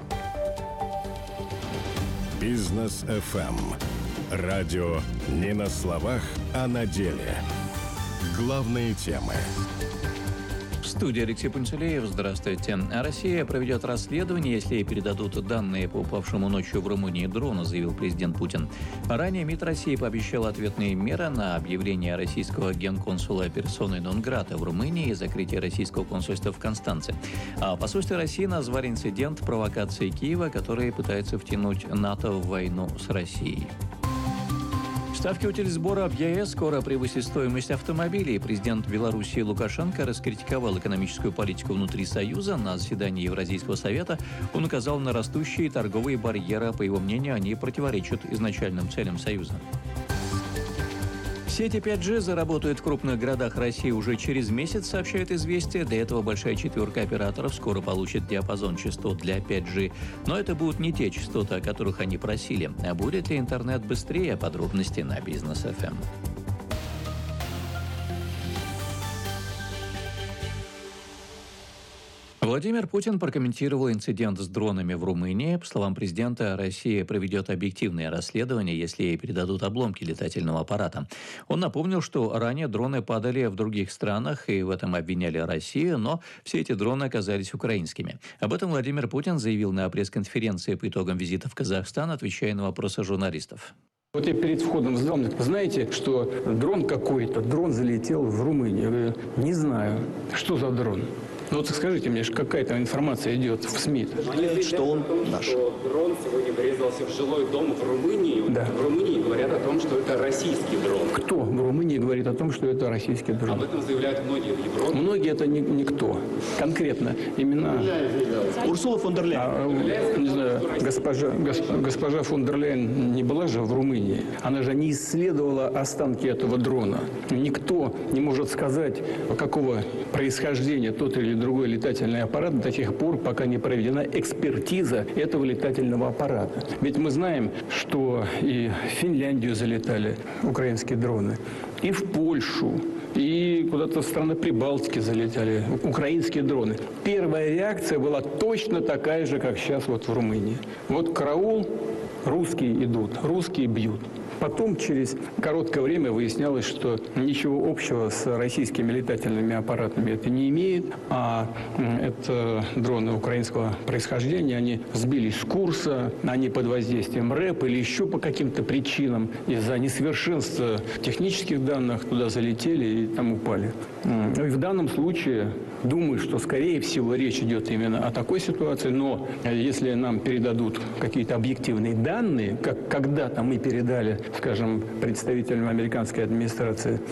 Бизнес эф эм. Радио не на словах, а на деле. Главные темы. В студии Алексей Пунцелеев. Здравствуйте. Россия проведет расследование, если ей передадут данные по упавшему ночью в Румынии дрону, заявил президент Путин. Ранее МИД России пообещал ответные меры на объявление российского генконсула персоной нон-грата в Румынии и закрытие российского консульства в Констанце. А в посольстве России назвали инцидент провокацией Киева, который пытается втянуть НАТО в войну с Россией. Ставки утильсбора в е эс скоро превысят стоимость автомобилей. Президент Беларуси Лукашенко раскритиковал экономическую политику внутри Союза. На заседании Евразийского совета он указал на растущие торговые барьеры. По его мнению, они противоречат изначальным целям Союза. Сети пять джи заработают в крупных городах России уже через месяц, сообщает «Известия». Для этого большая четверка операторов скоро получит диапазон частот для пять джи. Но это будут не те частоты, о которых они просили. А будет ли интернет быстрее? Подробности на Бизнес эф эм. Владимир Путин прокомментировал инцидент с дронами в Румынии. По словам президента, Россия проведет объективное расследование, если ей передадут обломки летательного аппарата. Он напомнил, что ранее дроны падали в других странах и в этом обвиняли Россию, но все эти дроны оказались украинскими. Об этом Владимир Путин заявил на пресс-конференции по итогам визита в Казахстан, отвечая на вопросы журналистов. Вот я перед входом в зал, знаете, что дрон какой-то, дрон залетел в Румынию. Я говорю, не знаю, что за дрон. Ну вот скажите мне, какая там информация идет в СМИ? Что он наш. Дрон сегодня врезался в жилой дом в Румынии. Да. В Румынии говорят о том, что это российский дрон. Кто в Румынии говорит о том, что это российский дрон? Об этом заявляют многие в Европе. Многие это не, никто. Конкретно имена. Урсула фон дер Ляйен. А, не знаю, госпожа, госп, госпожа фон дер Ляйен не была же в Румынии. Она же не исследовала останки этого дрона. Никто не может сказать, какого происхождения тот или другой летательный аппарат до тех пор, пока не проведена экспертиза этого летательного аппарата. Ведь мы знаем, что и в Финляндию залетали украинские дроны, и в Польшу, и куда-то в страны Прибалтики залетали украинские дроны. Первая реакция была точно такая же, как сейчас вот в Румынии. Вот караул, русские идут, русские бьют. Потом, через короткое время, выяснялось, что ничего общего с российскими летательными аппаратами это не имеет, а это дроны украинского происхождения, они сбились с курса, они под воздействием РЭП или еще по каким-то причинам из-за несовершенства технических данных туда залетели и там упали. И в данном случае, думаю, что, скорее всего, речь идет именно о такой ситуации, но если нам передадут какие-то объективные данные, как когда-то мы передали скажем, представителям американской администрации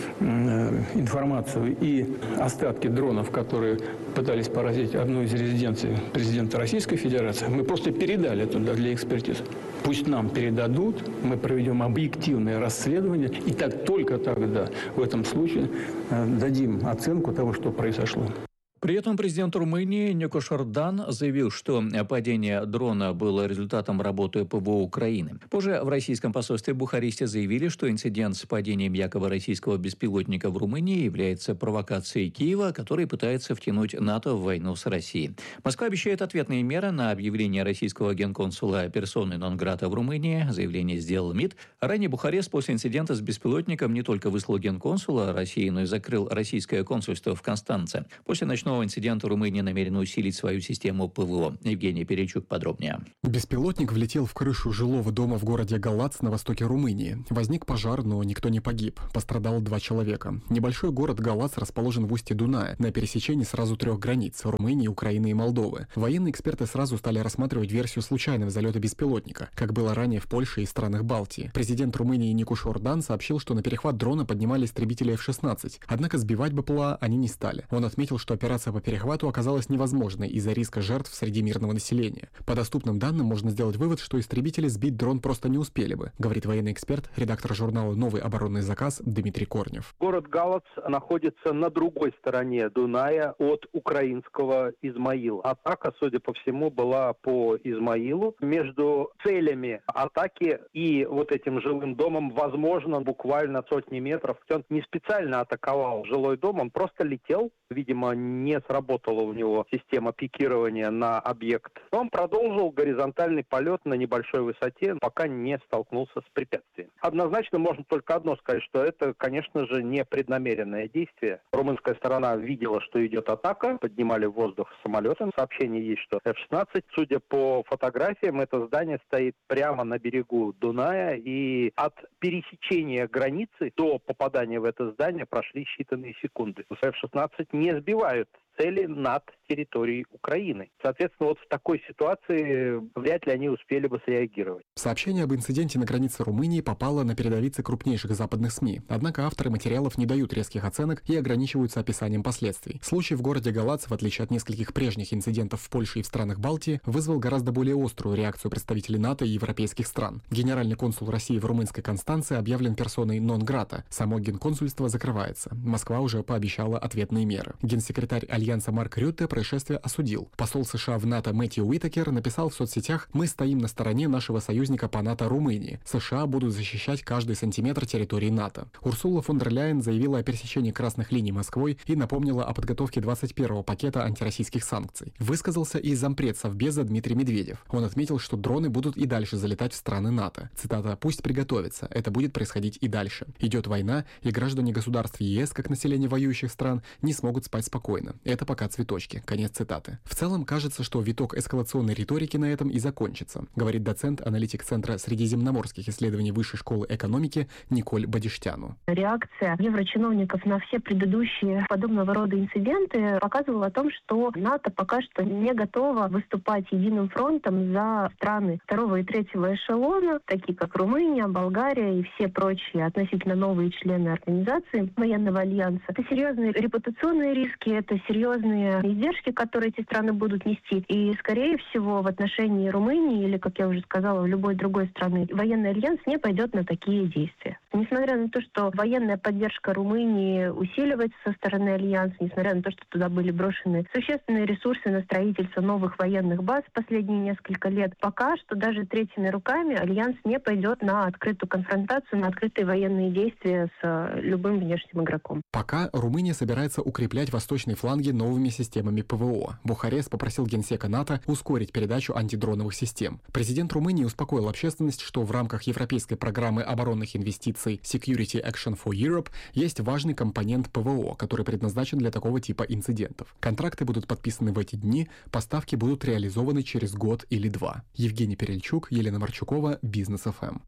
информацию и остатки дронов, которые пытались поразить одну из резиденций президента Российской Федерации, мы просто передали туда для экспертизы. Пусть нам передадут, мы проведем объективное расследование, и так только тогда в этом случае дадим оценку того, что произошло. При этом президент Румынии Никош Ордан заявил, что падение дрона было результатом работы ПВО Украины. Позже в российском посольстве в Бухаресте заявили, что инцидент с падением якобы российского беспилотника в Румынии является провокацией Киева, который пытается втянуть НАТО в войну с Россией. Москва обещает ответные меры на объявление российского генконсула персоны нон-грата в Румынии. Заявление сделал МИД. Ранее Бухарест после инцидента с беспилотником не только выслал генконсула России, но и закрыл российское консульство в Констанце. После ночного инцидента Румыния намерена усилить свою систему ПВО. Евгений Перечук подробнее. Беспилотник влетел в крышу жилого дома в городе Галац на востоке Румынии. Возник пожар, но никто не погиб. Пострадало два человека. Небольшой город Галац расположен в устье Дуная, на пересечении сразу трех границ – Румынии, Украины и Молдовы. Военные эксперты сразу стали рассматривать версию случайного залета беспилотника, как было ранее в Польше и странах Балтии. Президент Румынии Никош Ордан сообщил, что на перехват дрона поднимали истребители эф шестнадцать, однако сбивать БПЛА они не стали. Он отметил, что операция по перехвату оказалась невозможной из-за риска жертв среди мирного населения. По доступным данным можно сделать вывод, что истребители сбить дрон просто не успели бы, говорит военный эксперт, редактор журнала «Новый оборонный заказ» Дмитрий Корнев. Город Галац находится на другой стороне Дуная от украинского Измаила. Атака, судя по всему, была по Измаилу. Между целями атаки и вот этим жилым домом, возможно, буквально сотни метров. Он не специально атаковал жилой дом, он просто летел. Видимо, не сработала у него система пикирования на объект. Он продолжил горизонтальный полет на небольшой высоте, пока не столкнулся с препятствием. Однозначно можно только одно сказать, что это, конечно же, не преднамеренное действие. Румынская сторона видела, что идет атака, поднимали в воздух самолеты. Сообщение есть, что эф шестнадцать. Судя по фотографиям, это здание стоит прямо на берегу Дуная, и от пересечения границы до попадания в это здание прошли считанные секунды. эф шестнадцать не сбивают цели над территорией Украины. Соответственно, вот в такой ситуации вряд ли они успели бы среагировать. Сообщение об инциденте на границе Румынии попало на передовицы крупнейших западных СМИ. Однако авторы материалов не дают резких оценок и ограничиваются описанием последствий. Случай в городе Галац, в отличие от нескольких прежних инцидентов в Польше и в странах Балтии, вызвал гораздо более острую реакцию представителей НАТО и европейских стран. Генеральный консул России в румынской Констанции объявлен персоной нон-грата. Само генконсульство закрывается. Москва уже пообещала ответные меры. Генсекретарь Альянса Марк Рютте происшествие осудил. Посол США в НАТО Мэтью Уитакер написал в соцсетях: «Мы стоим на стороне нашего союзника по НАТО Румынии. США будут защищать каждый сантиметр территории НАТО». Урсула фон дер Ляйен заявила о пересечении красных линий Москвой и напомнила о подготовке двадцать первого пакета антироссийских санкций. Высказался и зампред Совбеза Дмитрий Медведев. Он отметил, что дроны будут и дальше залетать в страны НАТО. Цитата: «Пусть приготовятся. Это будет происходить и дальше. Идет война, и граждане государств ЕС, как население воюющих стран, не смогут спать спокойно. Это пока цветочки». Конец цитаты. В целом кажется, что виток эскалационной риторики на этом и закончится, говорит доцент, аналитик Центра средиземноморских исследований Высшей школы экономики Николь Бодиштяну. Реакция еврочиновников на все предыдущие подобного рода инциденты показывала о том, что НАТО пока что не готово выступать единым фронтом за страны второго и третьего эшелона, такие как Румыния, Болгария и все прочие относительно новые члены организации военного альянса. Это серьезные репутационные риски, это серьезные издержки, которые эти страны будут нести. И, скорее всего, в отношении Румынии или, как я уже сказала, в любой другой страны, военный альянс не пойдет на такие действия. Несмотря на то, что военная поддержка Румынии усиливается со стороны альянса, несмотря на то, что туда были брошены существенные ресурсы на строительство новых военных баз в последние несколько лет, пока что даже третьими руками альянс не пойдет на открытую конфронтацию, на открытые военные действия с любым внешним игроком. Пока Румыния собирается укреплять восточные фланги новыми системами ПВО. Бухарест попросил генсека НАТО ускорить передачу антидроновых систем. Президент Румынии успокоил общественность, что в рамках европейской программы оборонных инвестиций Security Action for Europe есть важный компонент ПВО, который предназначен для такого типа инцидентов. Контракты будут подписаны в эти дни, поставки будут реализованы через год или два. Евгений Перельчук, Елена Марчукова, Бизнес эф эм.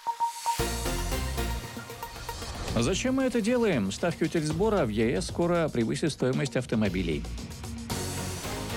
Зачем мы это делаем? Ставки утилизбора в ЕС скоро превысят стоимость автомобилей.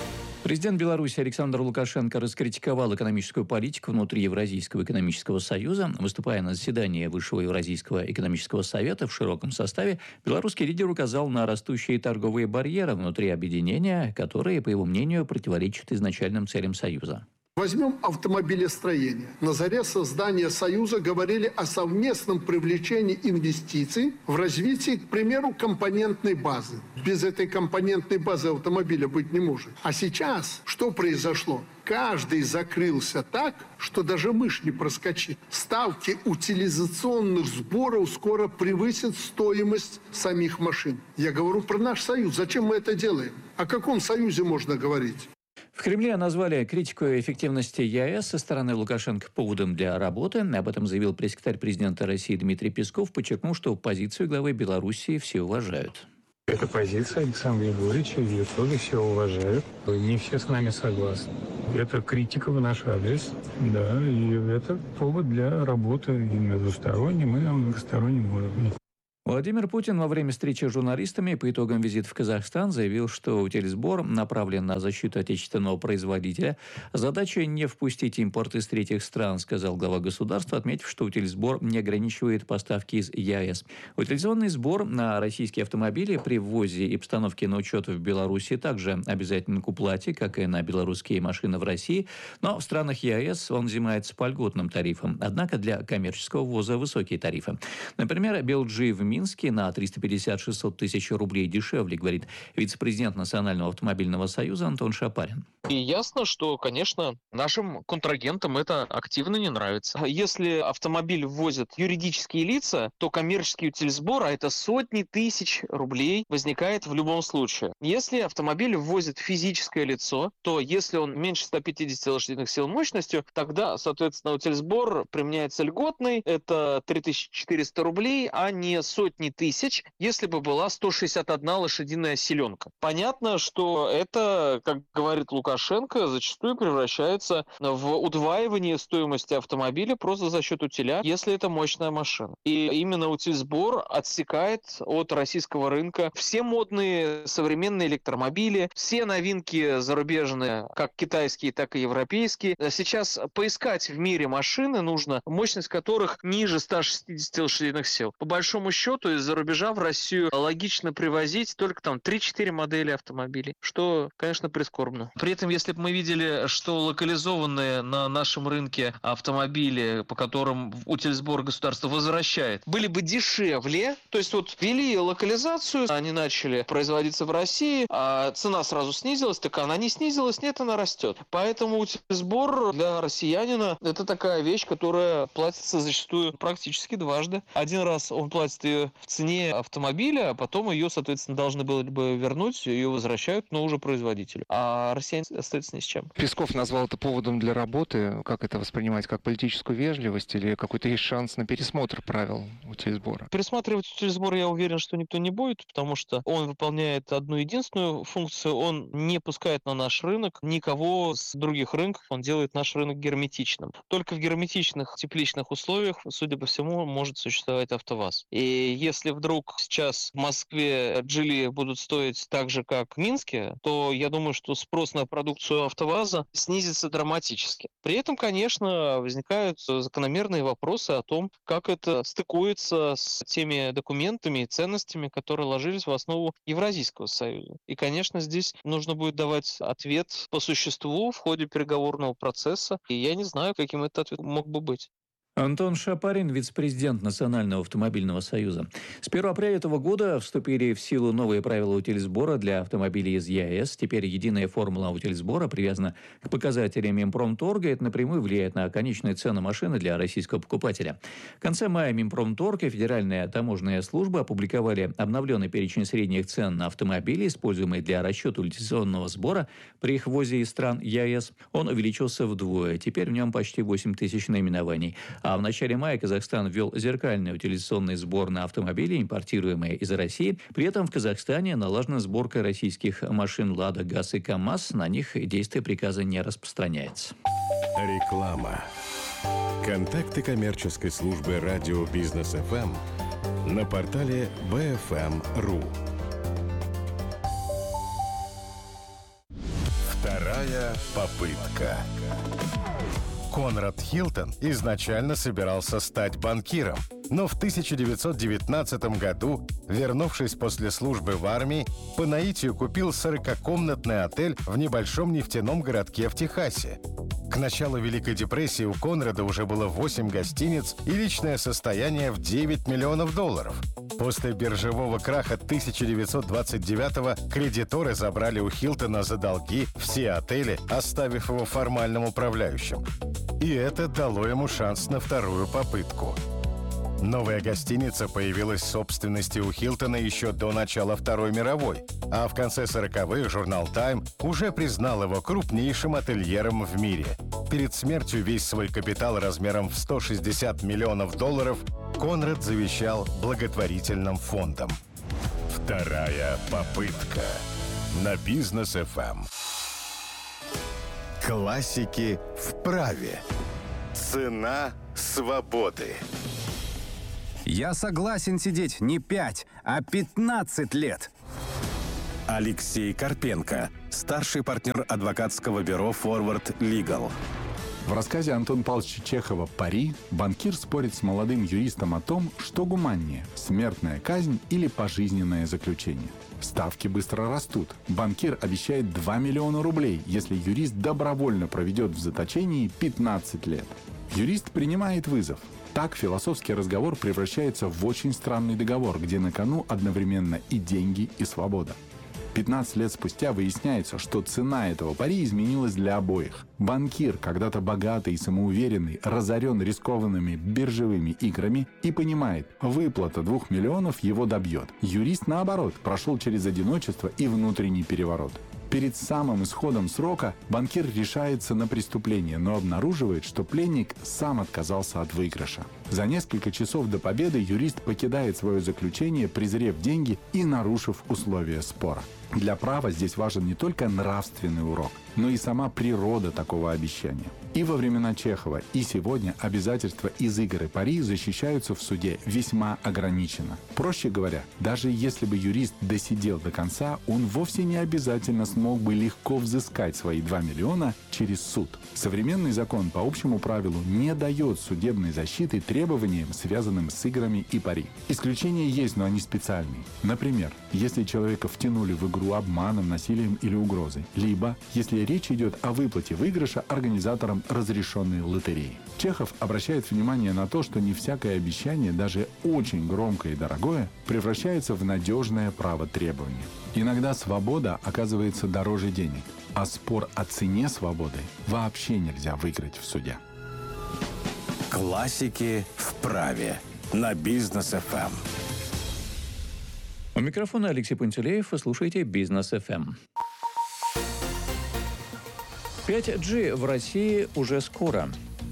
Президент Беларуси Александр Лукашенко раскритиковал экономическую политику внутри Евразийского экономического союза. Выступая на заседании Высшего Евразийского экономического совета в широком составе, белорусский лидер указал на растущие торговые барьеры внутри объединения, которые, по его мнению, противоречат изначальным целям союза. Возьмем автомобилестроение. На заре создания Союза говорили о совместном привлечении инвестиций в развитие, к примеру, компонентной базы. Без этой компонентной базы автомобиля быть не может. А сейчас что произошло? Каждый закрылся так, что даже мышь не проскочит. Ставки утилизационных сборов скоро превысят стоимость самих машин. Я говорю про наш Союз. Зачем мы это делаем? О каком Союзе можно говорить? В Кремле назвали критику эффективности ЕАЭС со стороны Лукашенко поводом для работы. Об этом заявил пресс-секретарь президента России Дмитрий Песков, подчеркнув, что позицию главы Белоруссии все уважают. Это позиция Александра Егоровича, ее тоже все уважают. Не все с нами согласны. Это критика в наш адрес, да, и это повод для работы и на двустороннем, и на многостороннем уровне. Владимир Путин во время встречи с журналистами по итогам визита в Казахстан заявил, что утильсбор направлен на защиту отечественного производителя. Задача не впустить импорт из третьих стран, сказал глава государства, отметив, что утильсбор не ограничивает поставки из ЕАЭС. Утилизационный сбор на российские автомобили при ввозе и постановке на учет в Беларуси также обязателен к уплате, как и на белорусские машины в России, но в странах ЕАЭС он взимается по льготным тарифам. Однако для коммерческого ввоза высокие тарифы. Например, би эл джи в Минске на триста пятьдесят - шестьсот тысяч рублей дешевле, говорит вице-президент Национального автомобильного союза Антон Шапарин. И ясно, что, конечно, нашим контрагентам это активно не нравится. Если автомобиль ввозят юридические лица, то коммерческий утильсбор, а это сотни тысяч рублей, возникает в любом случае. Если автомобиль ввозит физическое лицо, то если он меньше ста пятидесяти лошадиных сил мощностью, тогда, соответственно, утильсбор применяется льготный, это три тысячи четыреста рублей, а не сотни тысяч, если бы была сто шестьдесят одна лошадиная силенка. Понятно, что это, как говорит Лукашенко, зачастую превращается в удваивание стоимости автомобиля просто за счет утиля, если это мощная машина. И именно утильсбор отсекает от российского рынка все модные современные электромобили, все новинки зарубежные, как китайские, так и европейские. Сейчас поискать в мире машины нужно, мощность которых ниже ста шестидесяти лошадиных сил. По большому счету, из-за рубежа в Россию логично привозить только там три-четыре модели автомобилей, что, конечно, прискорбно. При этом, если бы мы видели, что локализованные на нашем рынке автомобили, по которым утильсбор государство возвращает, были бы дешевле, то есть вот ввели локализацию, они начали производиться в России, а цена сразу снизилась, так она не снизилась, нет, она растет. Поэтому утильсбор для россиянина это такая вещь, которая платится зачастую практически дважды. Один раз он платит ее в цене автомобиля, а потом ее, соответственно, должны были бы вернуть, ее возвращают, но уже производителю. А россияне остаются ни с чем. Песков назвал это поводом для работы. Как это воспринимать? Как политическую вежливость или какой-то есть шанс на пересмотр правил утильсбора? Пересматривать утильсбор, я уверен, что никто не будет, потому что он выполняет одну единственную функцию. Он не пускает на наш рынок никого с других рынков. Он делает наш рынок герметичным. Только в герметичных тепличных условиях, судя по всему, может существовать АвтоВАЗ. И если вдруг сейчас в Москве джили будут стоить так же, как в Минске, то я думаю, что спрос на продукцию АвтоВАЗа снизится драматически. При этом, конечно, возникают закономерные вопросы о том, как это стыкуется с теми документами и ценностями, которые ложились в основу Евразийского союза. И, конечно, здесь нужно будет давать ответ по существу в ходе переговорного процесса. И я не знаю, каким этот ответ мог бы быть. Антон Шапарин, вице-президент Национального автомобильного союза. С первого апреля этого года вступили в силу новые правила утильсбора для автомобилей из ЕАЭС. Теперь единая формула утильсбора привязана к показателям Минпромторга. Это напрямую влияет на конечную цену машины для российского покупателя. В конце мая Минпромторг и Федеральная таможенная служба опубликовали обновленный перечень средних цен на автомобили, используемые для расчета утилизационного сбора при их ввозе из стран ЕАЭС. Он увеличился вдвое. Теперь в нем почти восемь тысяч наименований. А в начале мая Казахстан ввел зеркальный утилизационный сбор на автомобили, импортируемые из России. При этом в Казахстане налажена сборка российских машин «Лада», «ГАЗ» и «КамАЗ». На них действие приказа не распространяется. Реклама. Контакты коммерческой службы радио «Бизнес эф эм» на портале би эф эм точка ру. Вторая Вторая попытка. Конрад Хилтон изначально собирался стать банкиром, но в тысяча девятьсот девятнадцатом году, вернувшись после службы в армии, по наитию купил сорокакомнатный отель в небольшом нефтяном городке в Техасе. К началу Великой депрессии у Конрада уже было восемь гостиниц и личное состояние в девять миллионов долларов. После биржевого краха тысяча девятьсот двадцать девятого кредиторы забрали у Хилтона за долги все отели, оставив его формальным управляющим. И это дало ему шанс на вторую попытку. Новая гостиница появилась в собственности у Хилтона еще до начала Второй мировой, а в конце сороковых журнал Time уже признал его крупнейшим ательером в мире. Перед смертью весь свой капитал размером в сто шестьдесят миллионов долларов Конрад завещал благотворительным фондам. Вторая попытка на Бизнес эф эм. Классики в праве. Цена свободы. Я согласен сидеть не пять, а пятнадцать лет. Алексей Карпенко, старший партнер адвокатского бюро Forward Legal. В рассказе Антона Павловича Чехова «Пари» банкир спорит с молодым юристом о том, что гуманнее – смертная казнь или пожизненное заключение. Ставки быстро растут. Банкир обещает два миллиона рублей, если юрист добровольно проведет в заточении пятнадцать лет. Юрист принимает вызов. Так философский разговор превращается в очень странный договор, где на кону одновременно и деньги, и свобода. пятнадцать лет спустя выясняется, что цена этого пари изменилась для обоих. Банкир, когда-то богатый и самоуверенный, разорен рискованными биржевыми играми и понимает, выплата двух миллионов его добьет. Юрист, наоборот, прошел через одиночество и внутренний переворот. Перед самым исходом срока банкир решается на преступление, но обнаруживает, что пленник сам отказался от выигрыша. За несколько часов до победы юрист покидает свое заключение, презрев деньги и нарушив условия спора. Для права здесь важен не только нравственный урок, но и сама природа такого обещания. И во времена Чехова, и сегодня обязательства из игр и пари защищаются в суде весьма ограниченно. Проще говоря, даже если бы юрист досидел до конца, он вовсе не обязательно смог бы легко взыскать свои два миллиона через суд. Современный закон по общему правилу не дает судебной защиты требованиям, связанным с играми и пари. Исключения есть, но они специальные. Например, если человека втянули в игру обманом, насилием или угрозой, либо если речь идет о выплате выигрыша организаторам разрешенной лотереи. Чехов обращает внимание на то, что не всякое обещание, даже очень громкое и дорогое, превращается в надежное право требования. Иногда свобода оказывается дороже денег, а спор о цене свободы вообще нельзя выиграть в суде. Классики в праве на Бизнес эф эм. У микрофона Алексей Пантелеев. Вы слушаете Бизнес эф эм. пять джи в России уже скоро.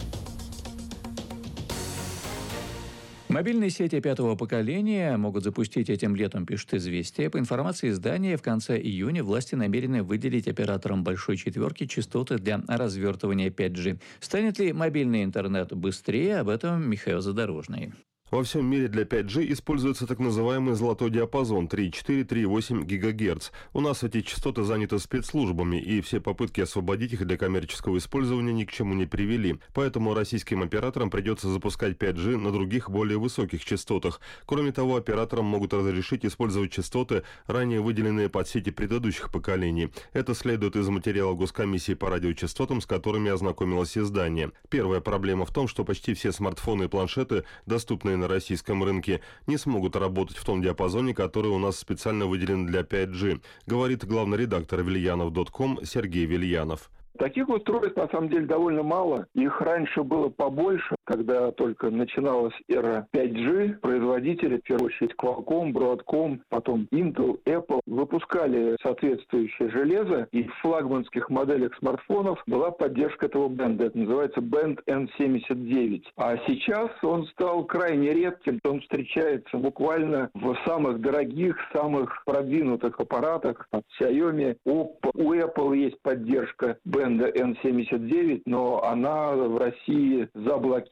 Мобильные сети пятого поколения могут запустить этим летом, пишет «Известия». По информации издания, в конце июня власти намерены выделить операторам «Большой четверки» частоты для развертывания пять джи. Станет ли мобильный интернет быстрее? Об этом Михаил Задорожный. Во всем мире для пять джи используется так называемый золотой диапазон три и четыре - три и восемь гигагерц. У нас эти частоты заняты спецслужбами, и все попытки освободить их для коммерческого использования ни к чему не привели. Поэтому российским операторам придется запускать пять джи на других более высоких частотах. Кроме того, операторам могут разрешить использовать частоты, ранее выделенные под сети предыдущих поколений. Это следует из материала Госкомиссии по радиочастотам, с которыми ознакомилось издание. Первая проблема в том, что почти все смартфоны и планшеты, доступные на на российском рынке, не смогут работать в том диапазоне, который у нас специально выделен для пять джи, говорит главный редактор вильянов точка ком Сергей Вильянов. Таких устройств, на самом деле, довольно мало. Их раньше было побольше, когда только начиналась эра пять джи. Производители, в первую очередь Qualcomm, Broadcom, потом Intel, Apple, выпускали соответствующее железо, и в флагманских моделях смартфонов была поддержка этого бенда. Это называется бенд эн семьдесят девять. А сейчас он стал крайне редким. Он встречается буквально в самых дорогих, самых продвинутых аппаратах от Xiaomi, Oppo. У Apple есть поддержка бенда эн семьдесят девять, но она в России заблокирована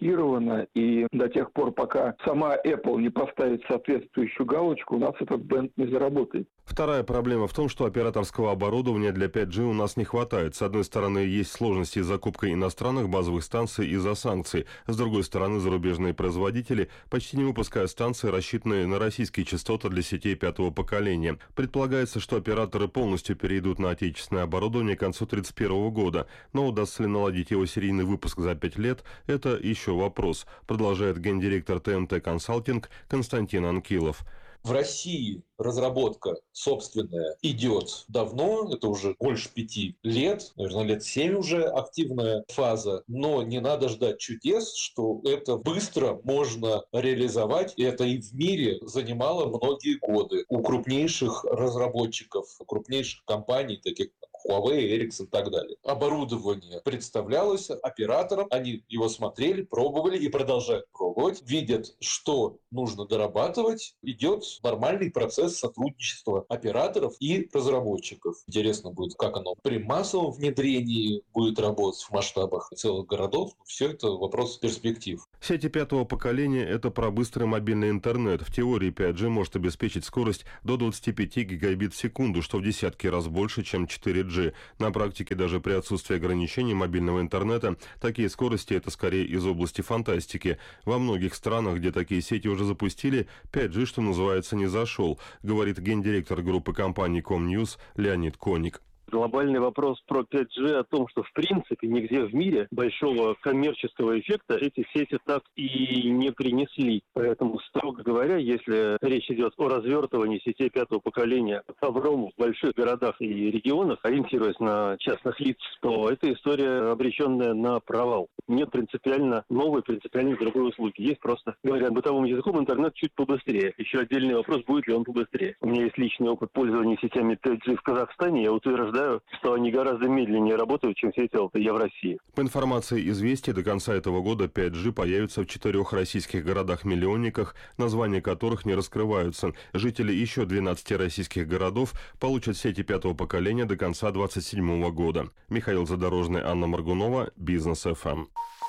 заблокировано, и до тех пор, пока сама Apple не поставит соответствующую галочку, у нас этот бенд не заработает. Вторая проблема в том, что операторского оборудования для пять джи у нас не хватает. С одной стороны, есть сложности с закупкой иностранных базовых станций из-за санкций. С другой стороны, зарубежные производители почти не выпускают станции, рассчитанные на российские частоты для сетей пятого поколения. Предполагается, что операторы полностью перейдут на отечественное оборудование к концу две тысячи тридцать первого года. Но удастся ли наладить его серийный выпуск за пять лет, это еще вопрос, продолжает гендиректор тэ эм тэ Консалтинг Константин Анкилов. В России разработка собственная идет давно, это уже больше пяти лет, наверное, лет семь уже активная фаза, но не надо ждать чудес, что это быстро можно реализовать, и это и в мире занимало многие годы у крупнейших разработчиков, крупнейших компаний, таких как Huawei, Ericsson и так далее. Оборудование представлялось операторам, они его смотрели, пробовали и продолжают пробовать, видят, что нужно дорабатывать, идет нормальный процесс сотрудничества операторов и разработчиков. Интересно будет, как оно при массовом внедрении будет работать в масштабах целых городов. Все это вопрос перспектив. Сети пятого поколения – это про быстрый мобильный интернет. В теории пять джи может обеспечить скорость до двадцати пяти гигабит в секунду, что в десятки раз больше, чем четыре джи. На практике даже при отсутствии ограничений мобильного интернета такие скорости – это скорее из области фантастики. Во многих странах, где такие сети уже запустили, пять джи, что называется, не зашел, говорит гендиректор группы компаний Комньюз Леонид Коник. Глобальный вопрос про пять джи о том, что в принципе нигде в мире большого коммерческого эффекта эти сети так и не принесли. Поэтому, строго говоря, если речь идет о развертывании сетей пятого поколения в больших городах и регионах, ориентируясь на частных лиц, то эта история обреченная на провал. Нет принципиально новой, принципиально другой услуги. Есть просто, говоря бытовым языком, интернет чуть побыстрее. Еще отдельный вопрос, будет ли он побыстрее. У меня есть личный опыт пользования сетями пять джи в Казахстане. Я утверждаю, что они гораздо медленнее работают, чем сети эл тэ е в России. По информации «Известий», до конца этого года пять джи появится в четырех российских городах-миллионниках, названия которых не раскрываются. Жители еще двенадцати российских городов получат сети пятого поколения до конца две тысячи двадцать седьмого года. Михаил Задорожный, Анна Маргунова, Бизнес эф эм.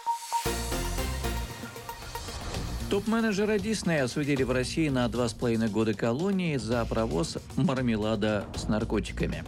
Топ-менеджера Дисней осудили в России на два с половиной года колонии за провоз мармелада с наркотиками.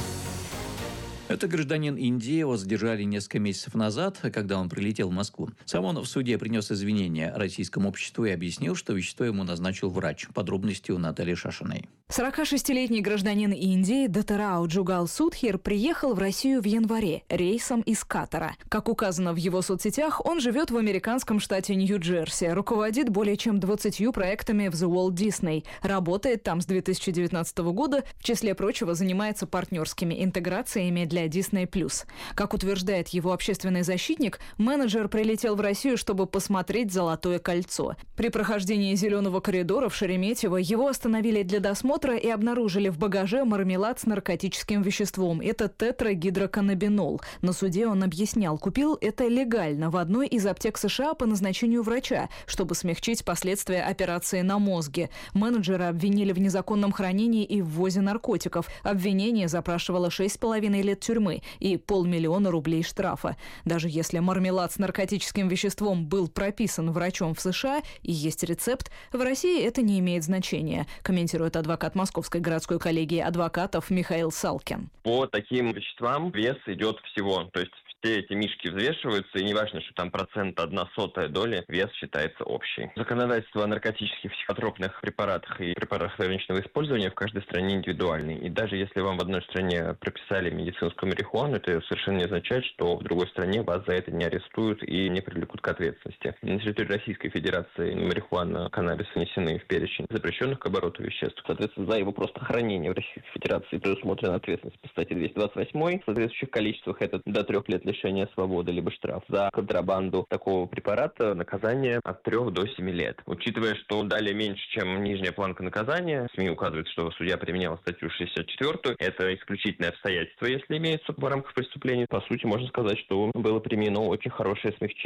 Это гражданин Индии, его задержали несколько месяцев назад, когда он прилетел в Москву. Сам он в суде принес извинения российскому обществу и объяснил, что вещество ему назначил врач. Подробности у Натальи Шашиной. сорокашестилетний гражданин Индии Датарау Джугал Судхир приехал в Россию в январе рейсом из Катара. Как указано в его соцсетях, он живет в американском штате Нью-Джерси, руководит более чем двадцатью проектами в The Walt Disney, работает там с две тысячи девятнадцатого года, в числе прочего занимается партнерскими интеграциями для Disney+. Как утверждает его общественный защитник, менеджер прилетел в Россию, чтобы посмотреть «Золотое кольцо». При прохождении зеленого коридора в Шереметьево его остановили для досмотра и обнаружили в багаже мармелад с наркотическим веществом. Это тетрагидроканнабинол. На суде он объяснял, купил это легально в одной из аптек США по назначению врача, чтобы смягчить последствия операции на мозге. Менеджера обвинили в незаконном хранении и ввозе наркотиков. Обвинение запрашивало шесть с половиной лет тюрьмы и полмиллиона рублей штрафа. Даже если мармелад с наркотическим веществом был прописан врачом в США и есть рецепт, в России это не имеет значения, комментирует адвокат Московской городской коллегии адвокатов Михаил Салкин. По таким веществам вес идет всего, то есть все эти мишки взвешиваются, и не важно, что там процент одна сотая доли, вес считается общий. Законодательство о наркотических психотропных препаратах и препаратах ограниченного использования в каждой стране индивидуальный. И даже если вам в одной стране прописали медицинскую марихуану, это совершенно не означает, что в другой стране вас за это не арестуют и не привлекут к ответственности. На территории Российской Федерации марихуана, каннабис внесены в перечень запрещенных к обороту веществ. Соответственно, за его просто хранение в Российской Федерации предусмотрена ответственность по статье двести двадцать восемь. В соответствующих количествах это до трех лет лишения свободы, либо штраф. За контрабанду такого препарата наказание от трех до семи лет. Учитывая, что дали меньше, чем нижняя планка наказания, СМИ указывают, что судья применял статью шестьдесят четыре. Это исключительное обстоятельство, если имеется в рамках преступления. По сути, можно сказать, что было применено очень хорошее смягчение.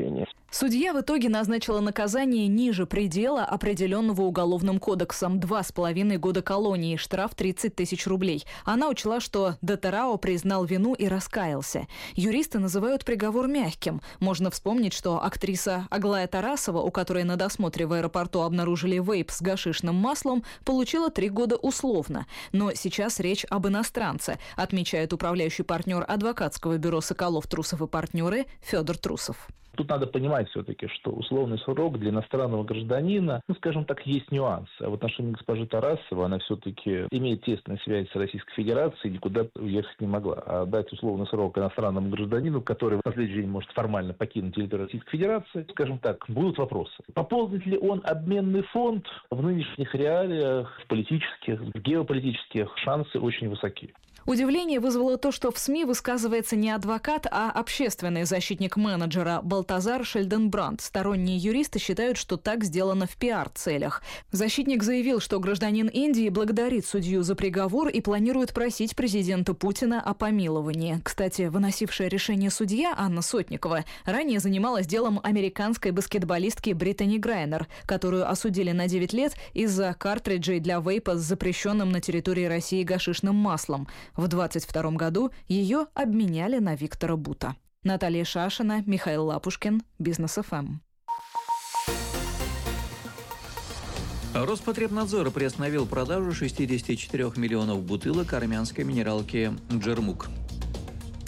Судья в итоге назначила наказание ниже предела, определенного Уголовным кодексом – два с половиной года колонии, штраф тридцать тысяч рублей. Она учла, что Датерао признал вину и раскаялся. Юристы называют приговор мягким. Можно вспомнить, что актриса Аглая Тарасова, у которой на досмотре в аэропорту обнаружили вейп с гашишным маслом, получила три года условно. Но сейчас речь об иностранце, отмечает управляющий партнер адвокатского бюро «Соколов, Трусов и партнеры» Федор Трусов. Тут надо понимать все-таки, что условный срок для иностранного гражданина, ну, скажем так, есть нюансы. А в отношении госпожи Тарасовой она все-таки имеет тесную связь с Российской Федерацией, никуда уехать не могла. А дать условный срок иностранному гражданину, который в последний день может формально покинуть территорию Российской Федерации, скажем так, будут вопросы. Пополнит ли он обменный фонд? В нынешних реалиях, в политических, в геополитических шансы очень высоки. Удивление вызвало то, что в СМИ высказывается не адвокат, а общественный защитник менеджера Балтазар Шельденбранд. Сторонние юристы считают, что так сделано в пиар-целях. Защитник заявил, что гражданин Индии благодарит судью за приговор и планирует просить президента Путина о помиловании. Кстати, выносившая решение судья Анна Сотникова ранее занималась делом американской баскетболистки Британи Грайнер, которую осудили на девять лет из-за картриджей для вейпа с запрещенным на территории России гашишным маслом. В двадцать втором году ее обменяли на Виктора Бута. Наталья Шашина, Михаил Лапушкин, Бизнес-ФМ. Роспотребнадзор приостановил продажу шестидесяти четырёх миллионов бутылок армянской минералки «Джермук».